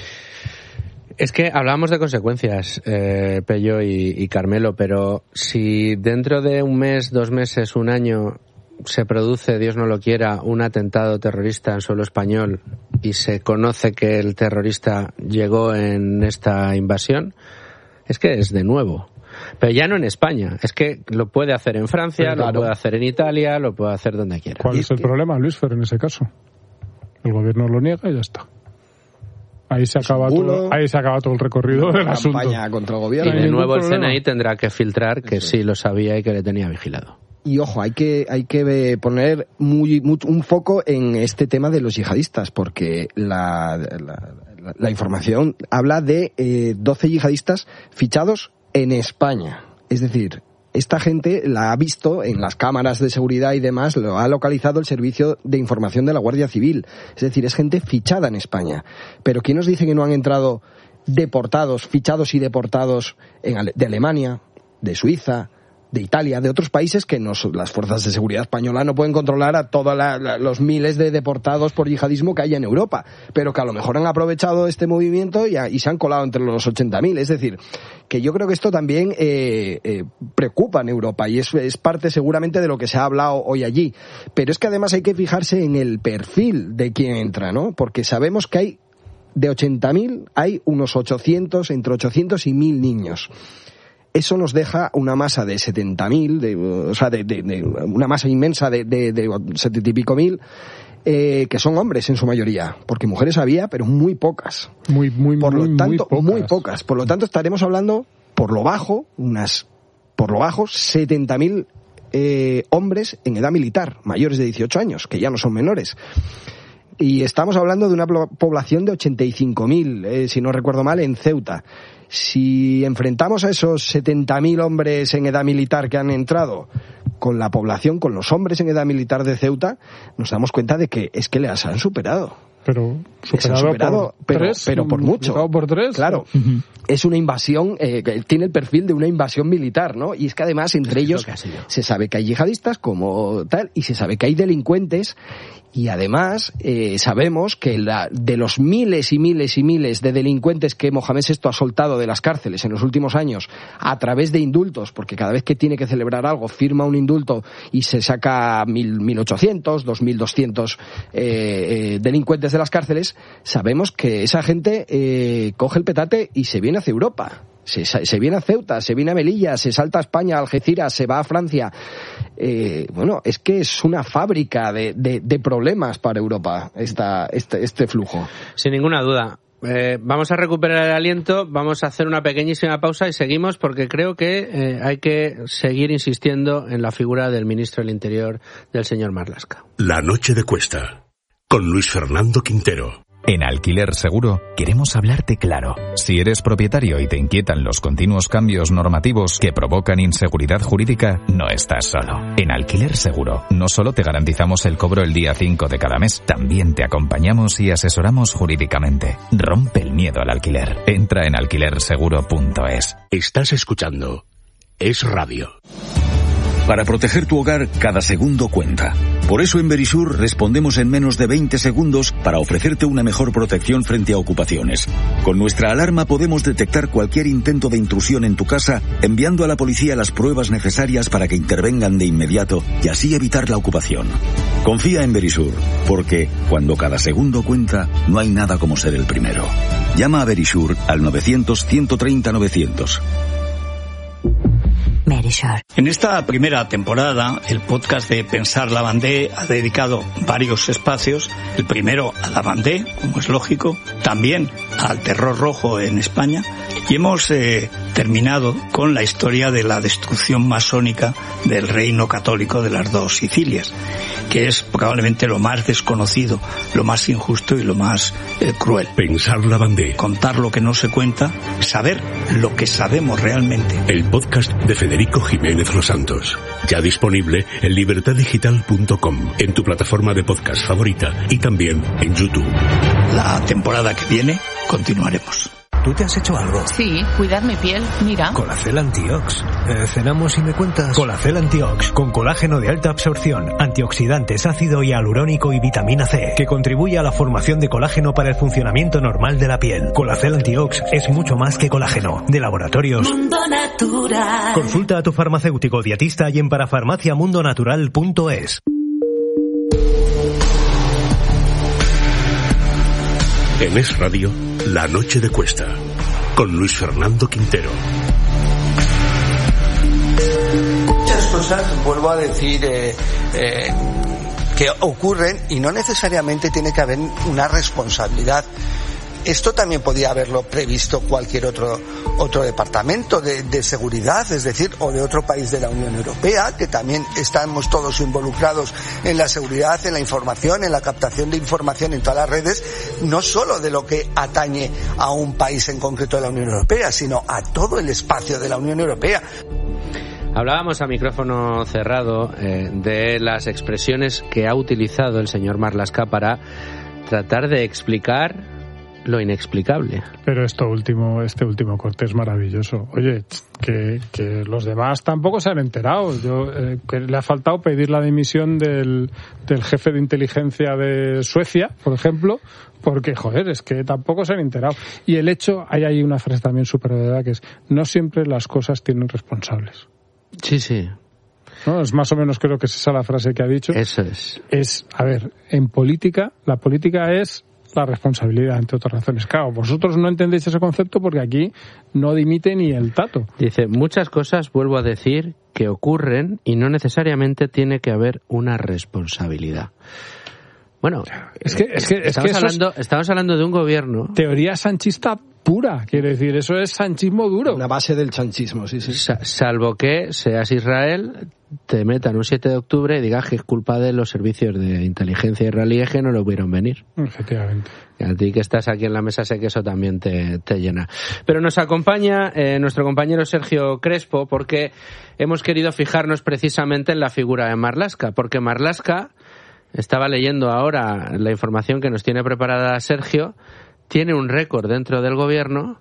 Es que hablábamos de consecuencias, eh, Pello y, y Carmelo, pero si dentro de un mes, dos meses, un año se produce, Dios no lo quiera, un atentado terrorista en suelo español y se conoce que el terrorista llegó en esta invasión, es que es de nuevo. Pero ya no en España, es que lo puede hacer en Francia, claro. Lo puede hacer en Italia, lo puede hacer donde quiera. ¿Cuál es el que... problema, Luis Fer, en ese caso? El gobierno lo niega y ya está. Ahí se acaba todo, ahí se acaba todo el recorrido del asunto. Contra el gobierno. Y de nuevo el C N I tendrá que filtrar que sí lo sabía y que le tenía vigilado. Y ojo, hay que hay que poner muy, muy un foco en este tema de los yihadistas, porque la, la, la, la información habla de eh, doce yihadistas fichados en España. Es decir, esta gente la ha visto en las cámaras de seguridad y demás, lo ha localizado el Servicio de Información de la Guardia Civil. Es decir, es gente fichada en España. Pero ¿quién nos dice que no han entrado deportados, fichados y deportados en, de Alemania, de Suiza, de Italia, de otros países que nos, las fuerzas de seguridad españolas no pueden controlar a todos los miles de deportados por yihadismo que hay en Europa, pero que a lo mejor han aprovechado este movimiento y, a, y se han colado entre los ochenta mil. Es decir, que yo creo que esto también eh, eh, preocupa en Europa y es, es parte seguramente de lo que se ha hablado hoy allí. Pero es que además hay que fijarse en el perfil de quien entra, ¿no? Porque sabemos que hay de ochenta mil, hay unos ochocientos, entre ochocientos y mil niños. Eso nos deja una masa de setenta mil, de, o sea, de, de, de una masa inmensa de, de, de setenta y pico mil, eh, que son hombres en su mayoría, porque mujeres había, pero muy pocas. Muy, muy, por lo muy, tanto, muy pocas. muy pocas. Por lo tanto, estaremos hablando, por lo bajo, unas, por lo bajo, setenta mil eh, hombres en edad militar, mayores de dieciocho años, que ya no son menores. Y estamos hablando de una población de ochenta y cinco mil, eh, si no recuerdo mal, en Ceuta. Si enfrentamos a esos setenta mil hombres en edad militar que han entrado con la población, con los hombres en edad militar de Ceuta, nos damos cuenta de que es que les han superado. Pero superado, superado por pero, tres, pero por mucho. por tres. Claro, uh-huh. Es una invasión, eh, que tiene el perfil de una invasión militar, ¿no? Y es que además entre ellos se sabe que hay yihadistas como tal y se sabe que hay delincuentes Y además eh, sabemos que la, de los miles y miles y miles de delincuentes que Mohamed sexto ha soltado de las cárceles en los últimos años a través de indultos, porque cada vez que tiene que celebrar algo firma un indulto y se saca mil, mil ochocientos, dos mil doscientos eh, eh, delincuentes de las cárceles, sabemos que esa gente eh, coge el petate y se viene hacia Europa. Se, se viene a Ceuta, se viene a Melilla, se salta a España, a Algeciras, se va a Francia. Eh, bueno, es que es una fábrica de, de, de problemas para Europa esta, este, este flujo. Sin ninguna duda. Eh, vamos a recuperar el aliento, vamos a hacer una pequeñísima pausa y seguimos porque creo que eh, hay que seguir insistiendo en la figura del ministro del Interior, del señor Marlaska. La noche de Cuesta, con Luis Fernando Quintero. En Alquiler Seguro queremos hablarte claro. Si eres propietario y te inquietan los continuos cambios normativos que provocan inseguridad jurídica, no estás solo. En Alquiler Seguro no solo te garantizamos el cobro el día cinco de cada mes, también te acompañamos y asesoramos jurídicamente. Rompe el miedo al alquiler. Entra en alquiler seguro punto es. Estás escuchando Es Radio. Para proteger tu hogar, cada segundo cuenta. Por eso en Verisur respondemos en menos de veinte segundos para ofrecerte una mejor protección frente a ocupaciones. Con nuestra alarma podemos detectar cualquier intento de intrusión en tu casa, enviando a la policía las pruebas necesarias para que intervengan de inmediato y así evitar la ocupación. Confía en Verisur, porque cuando cada segundo cuenta, no hay nada como ser el primero. Llama a Verisur al novecientos, ciento treinta, novecientos. En esta primera temporada, el podcast de Pensar Lavandé ha dedicado varios espacios. El primero a Lavandé, como es lógico, también al terror rojo en España. Y hemos eh, terminado con la historia de la destrucción masónica del reino católico de las dos Sicilias, que es probablemente lo más desconocido, lo más injusto y lo más eh, cruel. Pensar Lavandé. Contar lo que no se cuenta, saber lo que sabemos realmente. El podcast de Federico Jiménez Los Santos. Ya disponible en libertad digital punto com, en tu plataforma de podcast favorita y también en YouTube. La temporada que viene continuaremos. ¿Tú te has hecho algo? Sí, cuidar mi piel, mira. Colacel Antiox. Eh, ¿Cenamos y me cuentas? Colacel Antiox, con colágeno de alta absorción, antioxidantes, ácido hialurónico y vitamina C, que contribuye a la formación de colágeno para el funcionamiento normal de la piel. Colacel Antiox es mucho más que colágeno. De Laboratorios Mundo Natural. Consulta a tu farmacéutico dietista y en parafarmacia mundo natural punto es. En Es Radio, La Noche de Cuesta, con Luis Fernando Quintero. Muchas cosas, vuelvo a decir, eh, eh, que ocurren y no necesariamente tiene que haber una responsabilidad. Esto también podía haberlo previsto cualquier otro otro departamento de, de seguridad, es decir, o de otro país de la Unión Europea, que también estamos todos involucrados en la seguridad, en la información, en la captación de información en todas las redes, no solo de lo que atañe a un país en concreto de la Unión Europea, sino a todo el espacio de la Unión Europea. Hablábamos a micrófono cerrado eh, de las expresiones que ha utilizado el señor Marlaska para tratar de explicar lo inexplicable. Pero esto último, este último corte es maravilloso. Oye, que, que los demás tampoco se han enterado. Yo eh, que le ha faltado pedir la dimisión del, del jefe de inteligencia de Suecia, por ejemplo, porque, joder, es que tampoco se han enterado. Y el hecho, hay ahí una frase también súper verdad, que es, no siempre las cosas tienen responsables. Sí, sí. ¿No? Es más o menos, creo que es esa la frase que ha dicho. Eso es. Es, a ver, en política, la política es la responsabilidad, entre otras razones. Claro, vosotros no entendéis ese concepto porque aquí no dimite ni el tato. Dice, muchas cosas, vuelvo a decir, que ocurren y no necesariamente tiene que haber una responsabilidad. Bueno, es que, es que, es estamos, que hablando, es... estamos hablando de un gobierno... Teoría sanchista pura, quiere decir, eso es sanchismo duro. La base del sanchismo, sí, sí. Sa- salvo que seas Israel, te metan un siete de octubre y digas que es culpa de los servicios de inteligencia israelíes que no lo vieron venir. Efectivamente. Y a ti que estás aquí en la mesa sé que eso también te, te llena. Pero nos acompaña eh, nuestro compañero Sergio Crespo porque hemos querido fijarnos precisamente en la figura de Marlaska, porque Marlaska, estaba leyendo ahora la información que nos tiene preparada Sergio, tiene un récord dentro del gobierno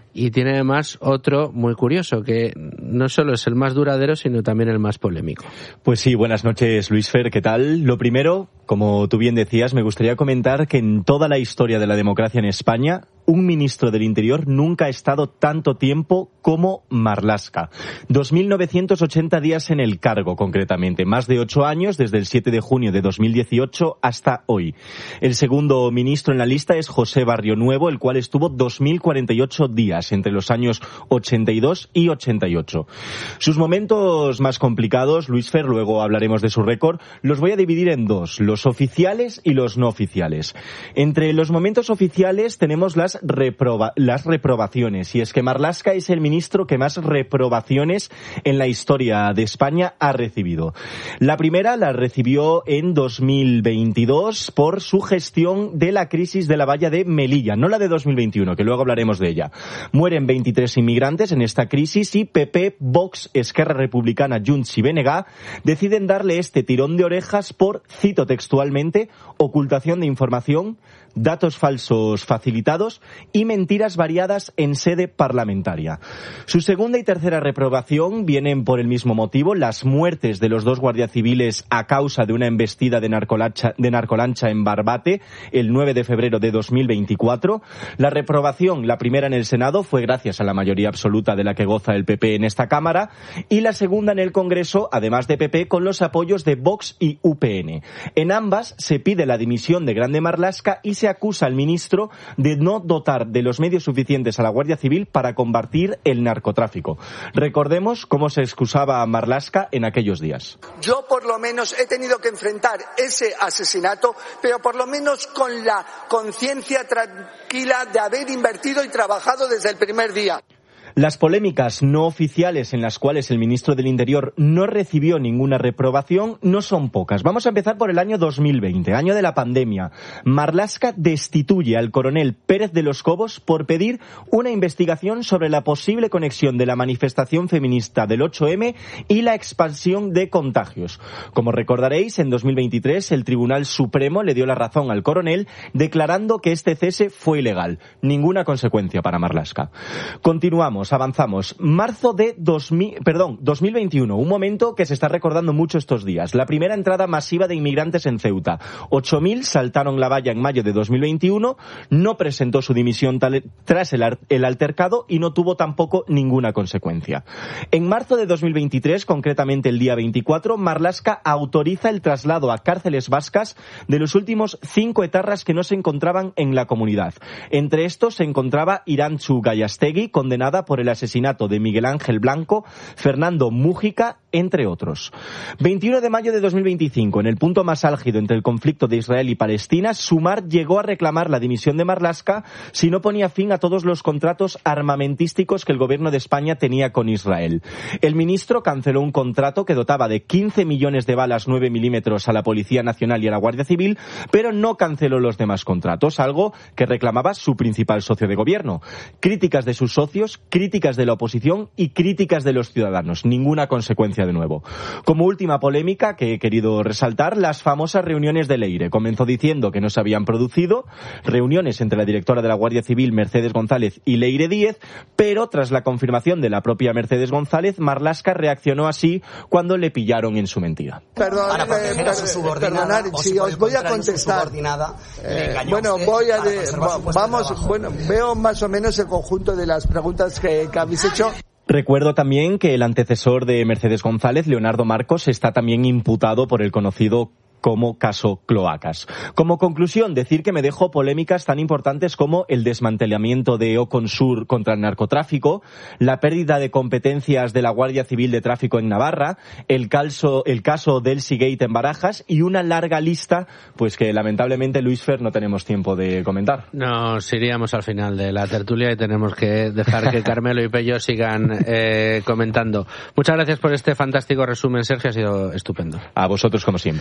y tiene además otro muy curioso, que no solo es el más duradero, sino también el más polémico. Pues sí, buenas noches, Luis Fer, ¿qué tal? Lo primero, como tú bien decías, me gustaría comentar que en toda la historia de la democracia en España, un ministro del Interior nunca ha estado tanto tiempo como Marlaska. dos mil novecientos ochenta días en el cargo, concretamente. Más de ocho años, desde el siete de junio de dos mil dieciocho hasta hoy. El segundo ministro en la lista es José Barrio Nuevo, el cual estuvo dos mil cuarenta y ocho días entre los años ochenta y dos y ochenta y ocho. Sus momentos más complicados, Luis Fer, luego hablaremos de su récord, los voy a dividir en dos, los oficiales y los no oficiales. Entre los momentos oficiales tenemos las Reproba, las reprobaciones, y es que Marlaska es el ministro que más reprobaciones en la historia de España ha recibido. La primera la recibió en dos mil veintidós por su gestión de la crisis de la valla de Melilla, no la de dos mil veintiuno, que luego hablaremos de ella. Mueren veintitrés inmigrantes en esta crisis y P P, Vox, Esquerra Republicana, Junts y B N G deciden darle este tirón de orejas por, cito textualmente, ocultación de información, datos falsos facilitados y mentiras variadas en sede parlamentaria. Su segunda y tercera reprobación vienen por el mismo motivo, las muertes de los dos guardias civiles a causa de una embestida de narcolancha, de narcolancha en Barbate el nueve de febrero de dos mil veinticuatro. La reprobación, la primera en el Senado, fue gracias a la mayoría absoluta de la que goza el P P en esta Cámara, y la segunda en el Congreso, además de P P, con los apoyos de Vox y U P N. En ambas se pide la dimisión de Grande Marlaska y se acusa al ministro de no dotar de los medios suficientes a la Guardia Civil para combatir el narcotráfico. Recordemos cómo se excusaba a Marlaska en aquellos días. Yo por lo menos he tenido que enfrentar ese asesinato, pero por lo menos con la conciencia tranquila de haber invertido y trabajado desde el primer día. Las polémicas no oficiales en las cuales el ministro del Interior no recibió ninguna reprobación no son pocas. Vamos a empezar por el año dos mil veinte, año de la pandemia. Marlaska destituye al coronel Pérez de los Cobos por pedir una investigación sobre la posible conexión de la manifestación feminista del ocho eme y la expansión de contagios. Como recordaréis, en dos mil veintitrés el Tribunal Supremo le dio la razón al coronel, declarando que este cese fue ilegal. Ninguna consecuencia para Marlaska. Continuamos. Avanzamos. Marzo de dos mil, perdón, dos mil veintiuno, un momento que se está recordando mucho estos días. La primera entrada masiva de inmigrantes en Ceuta. ocho mil saltaron la valla en mayo de dos mil veintiuno, no presentó su dimisión tal, tras el, el altercado y no tuvo tampoco ninguna consecuencia. En marzo de dos mil veintitrés, concretamente el día veinticuatro, Marlaska autoriza el traslado a cárceles vascas de los últimos cinco etarras que no se encontraban en la comunidad. Entre estos se encontraba Irantxu Gallastegui, condenada por el asesinato de Miguel Ángel Blanco, Fernando Mújica, entre otros. veintiuno de mayo de dos mil veinticinco, en el punto más álgido entre el conflicto de Israel y Palestina, Sumar llegó a reclamar la dimisión de Marlaska si no ponía fin a todos los contratos armamentísticos que el gobierno de España tenía con Israel. El ministro canceló un contrato que dotaba de quince millones de balas nueve milímetros a la Policía Nacional y a la Guardia Civil, pero no canceló los demás contratos, algo que reclamaba su principal socio de gobierno. Críticas de sus socios, críticas de la oposición y críticas de los ciudadanos. Ninguna consecuencia de nuevo. Como última polémica que he querido resaltar, las famosas reuniones de Leire. Comenzó diciendo que no se habían producido reuniones entre la directora de la Guardia Civil, Mercedes González, y Leire Díez, pero tras la confirmación de la propia Mercedes González, Marlaska reaccionó así cuando le pillaron en su mentira. Perdón, para proteger eh, a su subordinada, perdonar, si os voy a contestar. Eh, bueno, voy a de, vamos, bueno, veo más o menos el conjunto de las preguntas que, que habéis hecho. Recuerdo también que el antecesor de Mercedes González, Leonardo Marcos, está también imputado por el conocido como caso Cloacas. Como conclusión, decir que me dejo polémicas tan importantes como el desmantelamiento de Oconsur contra el narcotráfico, la pérdida de competencias de la Guardia Civil de Tráfico en Navarra, el caso, el caso del Seagate en Barajas y una larga lista, pues que lamentablemente, Luis Fer, no tenemos tiempo de comentar. Nos iríamos al final de la tertulia y tenemos que dejar que Carmelo y Pello sigan eh, comentando. Muchas gracias por este fantástico resumen, Sergio, ha sido estupendo. A vosotros, como siempre.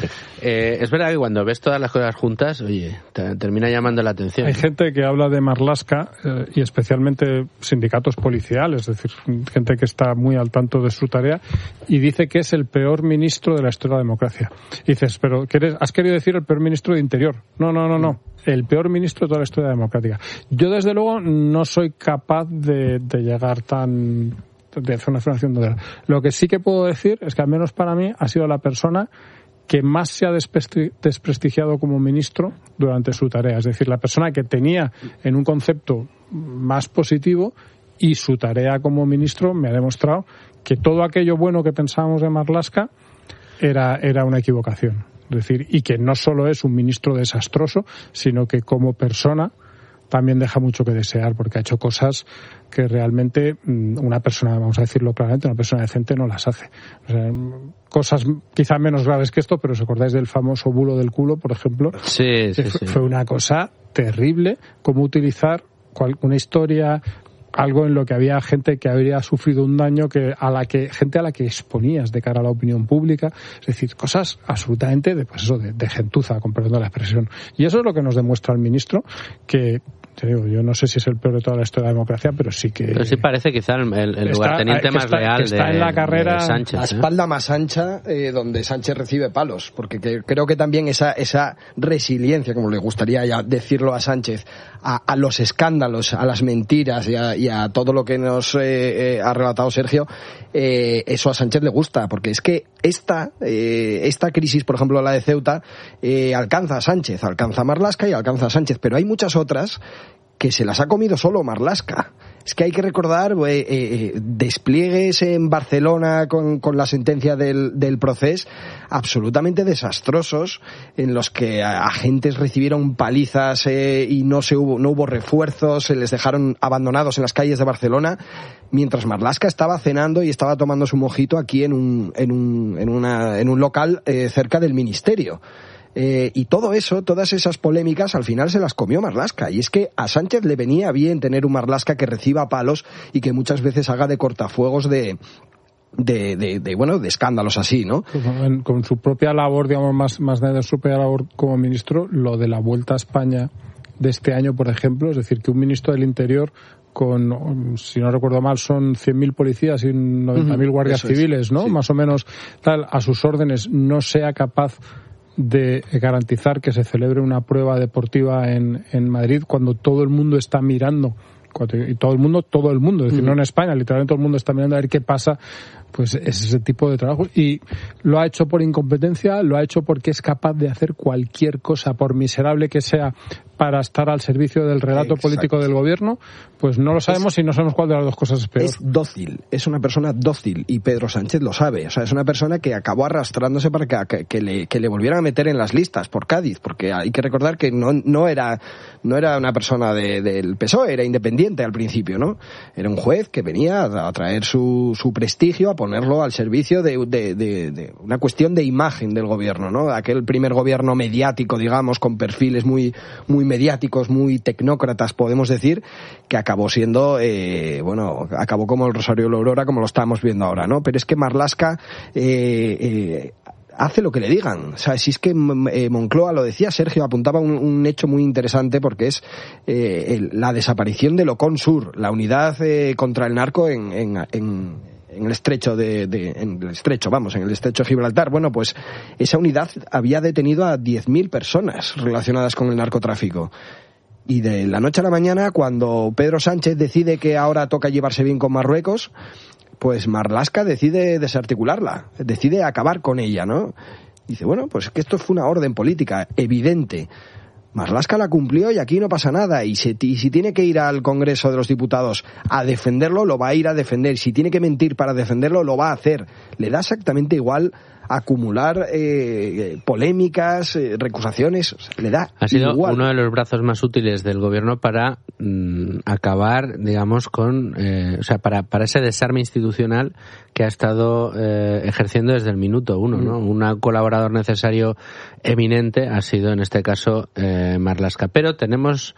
eh, es verdad que cuando ves todas las cosas juntas, oye, te termina llamando la atención. Hay gente que habla de Marlaska eh, y especialmente sindicatos policiales, es decir, gente que está muy al tanto de su tarea y dice que es el peor ministro de la historia de la democracia. Y dices, pero ¿quieres, has querido decir el peor ministro de Interior? No, no, no, no. El peor ministro de toda la historia democrática. Yo, desde luego, no soy capaz de, de llegar tan... de hacer una afirmación de... Lo que sí que puedo decir es que, al menos para mí, ha sido la persona que más se ha desprestigiado como ministro durante su tarea. Es decir, la persona que tenía en un concepto más positivo, y su tarea como ministro me ha demostrado que todo aquello bueno que pensábamos de Marlaska era, era una equivocación. Es decir, y que no solo es un ministro desastroso, sino que como persona también deja mucho que desear, porque ha hecho cosas que realmente una persona, vamos a decirlo claramente, una persona decente no las hace. O sea, cosas quizá menos graves que esto, pero os acordáis del famoso bulo del culo, por ejemplo. Sí, sí, fue, sí. Fue una cosa terrible, cómo utilizar una historia, algo en lo que había gente que habría sufrido un daño, que a la que gente a la que exponías de cara a la opinión pública, es decir, cosas absolutamente de, pues eso, de, de gentuza, con perdón de la expresión. Y eso es lo que nos demuestra el ministro, que te digo, yo no sé si es el peor de toda la historia de la democracia, pero sí que... Pero sí parece quizá el, el lugarteniente más está, real está de, en la carrera, de Sánchez. La espalda ¿eh? más ancha, eh, donde Sánchez recibe palos, porque que, creo que también esa esa resiliencia, como le gustaría ya decirlo a Sánchez, a, a los escándalos, a las mentiras y a, y a todo lo que nos eh, eh, ha relatado Sergio, eh, eso a Sánchez le gusta, porque es que esta eh, esta crisis, por ejemplo la de Ceuta, eh, alcanza a Sánchez, alcanza a Marlaska y alcanza a Sánchez, pero hay muchas otras que se las ha comido solo Marlaska. Es que hay que recordar eh, eh, despliegues en Barcelona con, con la sentencia del, del procés absolutamente desastrosos, en los que agentes recibieron palizas eh, y no se hubo no hubo refuerzos, se les dejaron abandonados en las calles de Barcelona, mientras Marlaska estaba cenando y estaba tomando su mojito aquí en un en un en una en un local eh, cerca del ministerio. Eh, y todo eso, todas esas polémicas, al final se las comió Marlaska. Y es que a Sánchez le venía bien tener un Marlaska que reciba palos y que muchas veces haga de cortafuegos de, de, de, de bueno, de escándalos así, ¿no? Con, con su propia labor, digamos, más, más de su propia labor como ministro, lo de la Vuelta a España de este año, por ejemplo, es decir, que un ministro del Interior con, si no recuerdo mal, son cien mil policías y noventa mil guardias Eso es, civiles, ¿no? sí. Más o menos, tal, a sus órdenes, no sea capaz de garantizar que se celebre una prueba deportiva en, en Madrid cuando todo el mundo está mirando, y todo el mundo, todo el mundo, es decir, uh-huh. no en España, literalmente todo el mundo está mirando a ver qué pasa, pues es ese tipo de trabajo. Y lo ha hecho por incompetencia, lo ha hecho porque es capaz de hacer cualquier cosa, por miserable que sea, para estar al servicio del relato Exacto. político del gobierno, pues no lo sabemos es, y no sabemos cuál de las dos cosas es peor. Es dócil, es una persona dócil, y Pedro Sánchez lo sabe. O sea, es una persona que acabó arrastrándose para que, que, que, le, que le volvieran a meter en las listas por Cádiz, porque hay que recordar que no, no era no era una persona de, del P S O E, era independiente al principio, ¿no? Era un juez que venía a traer su, su prestigio, a ponerlo al servicio de, de, de, de una cuestión de imagen del gobierno, ¿no? Aquel primer gobierno mediático, digamos, con perfiles muy muy mediáticos, muy tecnócratas, podemos decir, que acabó siendo, eh, bueno, acabó como el Rosario de la Aurora, como lo estamos viendo ahora, ¿no? Pero es que Marlaska eh, eh, hace lo que le digan. O sea, si es que eh, Moncloa, lo decía Sergio, apuntaba un, un hecho muy interesante, porque es eh, el, la desaparición del Ocon Sur, la unidad eh, contra el narco en, en, en en el estrecho de, de en el estrecho, vamos, en el estrecho de Gibraltar. Bueno, pues esa unidad había detenido a diez mil personas relacionadas con el narcotráfico. Y de la noche a la mañana, cuando Pedro Sánchez decide que ahora toca llevarse bien con Marruecos, pues Marlaska decide desarticularla, decide acabar con ella, ¿no? Dice, bueno, pues que esto fue una orden política evidente. Marlaska la cumplió y aquí no pasa nada. Y si, y si tiene que ir al Congreso de los Diputados a defenderlo, lo va a ir a defender. Si tiene que mentir para defenderlo, lo va a hacer. Le da exactamente igual acumular eh, polémicas, eh, recusaciones. O sea, le da Ha sido igual. Uno de los brazos más útiles del gobierno para mmm, acabar, digamos, con, eh, o sea, para, para ese desarme institucional que ha estado eh, ejerciendo desde el minuto uno, ¿no? Mm. Un colaborador necesario eminente ha sido, en este caso, eh, Marlaska. Pero tenemos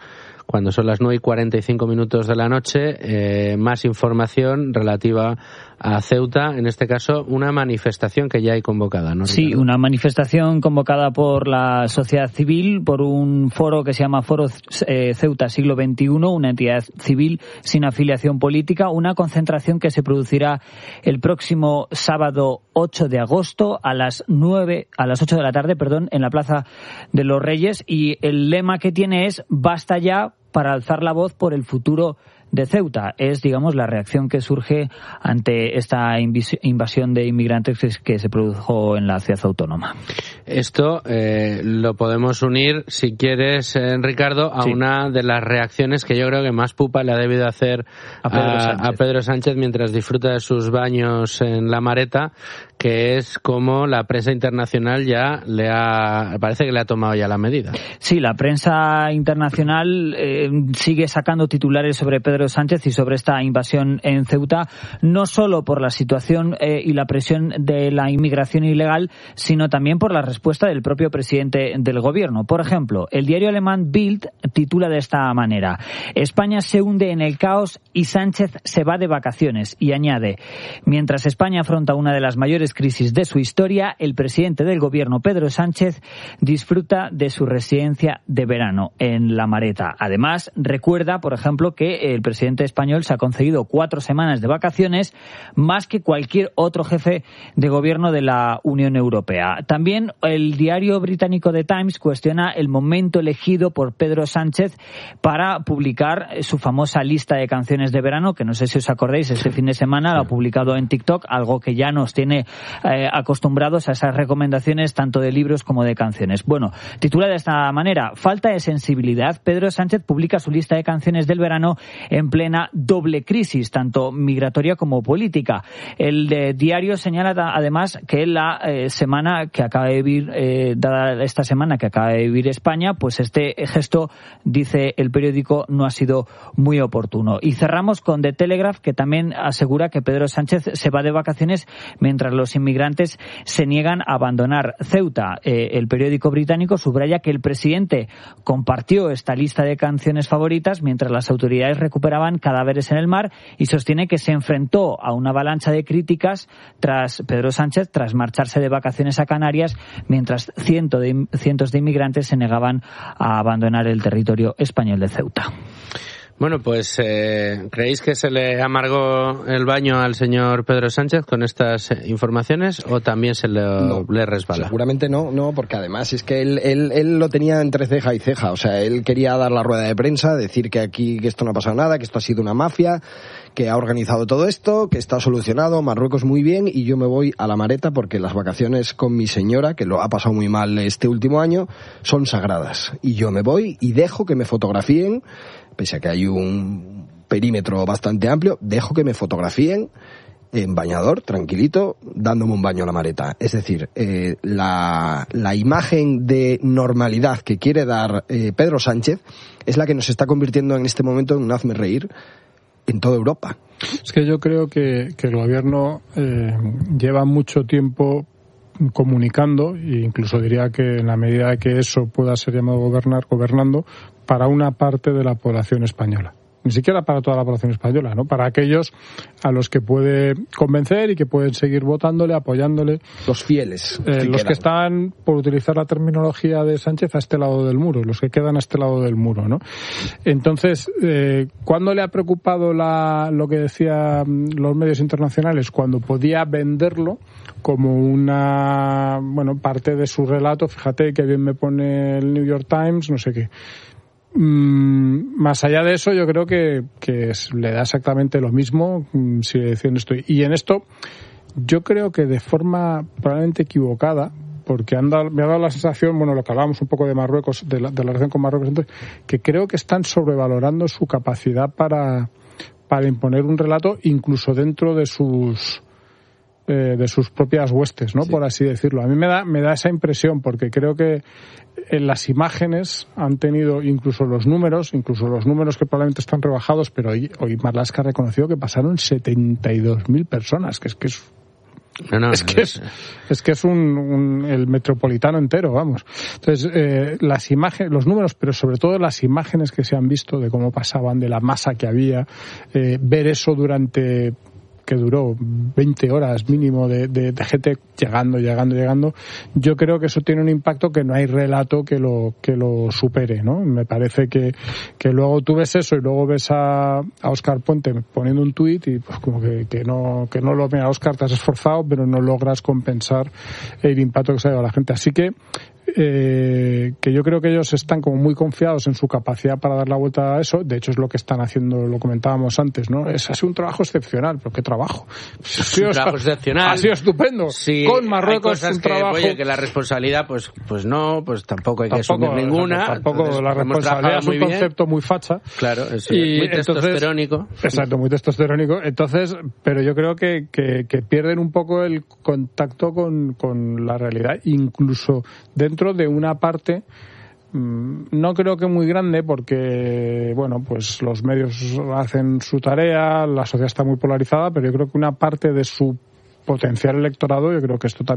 cuando son las nueve y cuarenta y cinco minutos de la noche, eh, más información relativa a Ceuta, en este caso una manifestación que ya hay convocada, ¿no, Ricardo? Sí, una manifestación convocada por la sociedad civil, por un foro que se llama Foro eh, Ceuta Siglo veintiuno, una entidad civil sin afiliación política, una concentración que se producirá el próximo sábado ocho de agosto a las nueve, a las ocho de la tarde, perdón, en la Plaza de los Reyes, y el lema que tiene es "Basta ya", para alzar la voz por el futuro de Ceuta. Es, digamos, la reacción que surge ante esta invasión de inmigrantes que se produjo en la ciudad autónoma. Esto eh, lo podemos unir, si quieres, eh, Ricardo, a sí. una de las reacciones que yo creo que más pupa le ha debido hacer a Pedro, a, a Pedro Sánchez mientras disfruta de sus baños en la Mareta, que es como la prensa internacional ya le ha, parece que le ha tomado ya la medida. Sí, la prensa internacional eh, sigue sacando titulares sobre Pedro Sánchez y sobre esta invasión en Ceuta, no solo por la situación eh, y la presión de la inmigración ilegal, sino también por la respuesta del propio presidente del gobierno. Por ejemplo, el diario alemán Bild titula de esta manera: España se hunde en el caos y Sánchez se va de vacaciones, y añade: mientras España afronta una de las mayores crisis de su historia, el presidente del gobierno, Pedro Sánchez, disfruta de su residencia de verano en La Mareta. Además, recuerda, por ejemplo, que el presidente español se ha concedido cuatro semanas de vacaciones, más que cualquier otro jefe de gobierno de la Unión Europea. También el diario británico The Times cuestiona el momento elegido por Pedro Sánchez para publicar su famosa lista de canciones de verano, que no sé si os acordáis, este fin de semana lo ha publicado en TikTok, algo que ya nos tiene eh, acostumbrados a esas recomendaciones tanto de libros como de canciones. Bueno, titula de esta manera: falta de sensibilidad. Pedro Sánchez publica su lista de canciones del verano en plena doble crisis, tanto migratoria como política. El eh, diario señala además que la eh, semana que acaba de vivir, eh, dada esta semana que acaba de vivir España, pues este gesto, dice el periódico, no ha sido muy oportuno. Y cerramos con The Telegraph, que también asegura que Pedro Sánchez se va de vacaciones mientras los inmigrantes se niegan a abandonar Ceuta. Eh, el periódico británico subraya que el presidente compartió esta lista de canciones favoritas mientras las autoridades recuperaban cadáveres en el mar, y sostiene que se enfrentó a una avalancha de críticas tras Pedro Sánchez tras marcharse de vacaciones a Canarias, mientras ciento de, cientos de inmigrantes se negaban a abandonar el territorio español de Ceuta. Bueno, pues eh, ¿creéis que se le amargó el baño al señor Pedro Sánchez con estas informaciones o también se le, no, le resbala? Seguramente no, no, porque además es que él, él, él lo tenía entre ceja y ceja. O sea, él quería dar la rueda de prensa, decir que aquí que esto no ha pasado nada, que esto ha sido una mafia, que ha organizado todo esto, que está solucionado, Marruecos muy bien, y yo me voy a La Mareta porque las vacaciones con mi señora, que lo ha pasado muy mal este último año, son sagradas. Y yo me voy y dejo que me fotografíen, pese a que hay un perímetro bastante amplio, dejo que me fotografíen en bañador, tranquilito, dándome un baño a La Mareta. Es decir, eh, la, la imagen de normalidad que quiere dar eh, Pedro Sánchez es la que nos está convirtiendo en este momento en un hazme reír en toda Europa. Es que yo creo que, que el gobierno eh, lleva mucho tiempo comunicando, e incluso diría que en la medida que eso pueda ser llamado gobernar, gobernando para una parte de la población española. Ni siquiera para toda la población española, ¿no? Para aquellos a los que puede convencer y que pueden seguir votándole, apoyándole. Los fieles. Eh, que los quedan. que están, por utilizar la terminología de Sánchez, a este lado del muro, los que quedan a este lado del muro, ¿no? Entonces, eh, ¿cuándo le ha preocupado la, lo que decían los medios internacionales? Cuando podía venderlo como una, bueno, parte de su relato. Fíjate que bien me pone el New York Times, no sé qué. Mm, más allá de eso, yo creo que, que es, le da exactamente lo mismo, mm, si diciendo esto. Y en esto, yo creo que de forma probablemente equivocada, porque han dado, me ha dado la sensación, bueno, lo que hablábamos un poco de Marruecos, de la, de la relación con Marruecos, entonces, que creo que están sobrevalorando su capacidad para, para imponer un relato, incluso dentro de sus eh, de sus propias huestes, ¿no? Sí. Por así decirlo. A mí me da, me da esa impresión, porque creo que en las imágenes han tenido incluso los números, incluso los números que probablemente están rebajados, pero hoy, hoy Marlaska ha reconocido que pasaron setenta y dos mil personas, que es que es No, no, es, que es, es que es un, un el metropolitano entero, vamos. Entonces, eh, las imágenes, los números, pero sobre todo las imágenes que se han visto de cómo pasaban, de la masa que había, eh, ver eso durante... que duró veinte horas mínimo de, de, de gente llegando, llegando, llegando, yo creo que eso tiene un impacto que no hay relato que lo que lo supere, ¿no? Me parece que, que luego tú ves eso y luego ves a, a Óscar Puente poniendo un tuit y pues como que, que no que no lo mira, Óscar, te has esforzado, pero no logras compensar el impacto que se ha llevado a la gente. Así que Eh, que yo creo que ellos están como muy confiados en su capacidad para dar la vuelta a eso. De hecho es lo que están haciendo, lo comentábamos antes, ¿no? Es así un trabajo excepcional, pero qué trabajo. Es un trabajo excepcional. Ha sido estupendo. Sí, con Marruecos hay es un que, trabajo. Oye, que la responsabilidad, pues, pues no, pues tampoco hay tampoco, que asumir ninguna. Tampoco entonces, la responsabilidad es un muy concepto bien. muy facha. Claro, es y muy entonces, testosterónico. Exacto, muy testosterónico. Entonces, pero yo creo que, que, que pierden un poco el contacto con, con la realidad, incluso dentro de una parte no creo que muy grande, porque bueno, pues los medios hacen su tarea, la sociedad está muy polarizada, pero yo creo que una parte de su potencial electorado, yo creo que esto también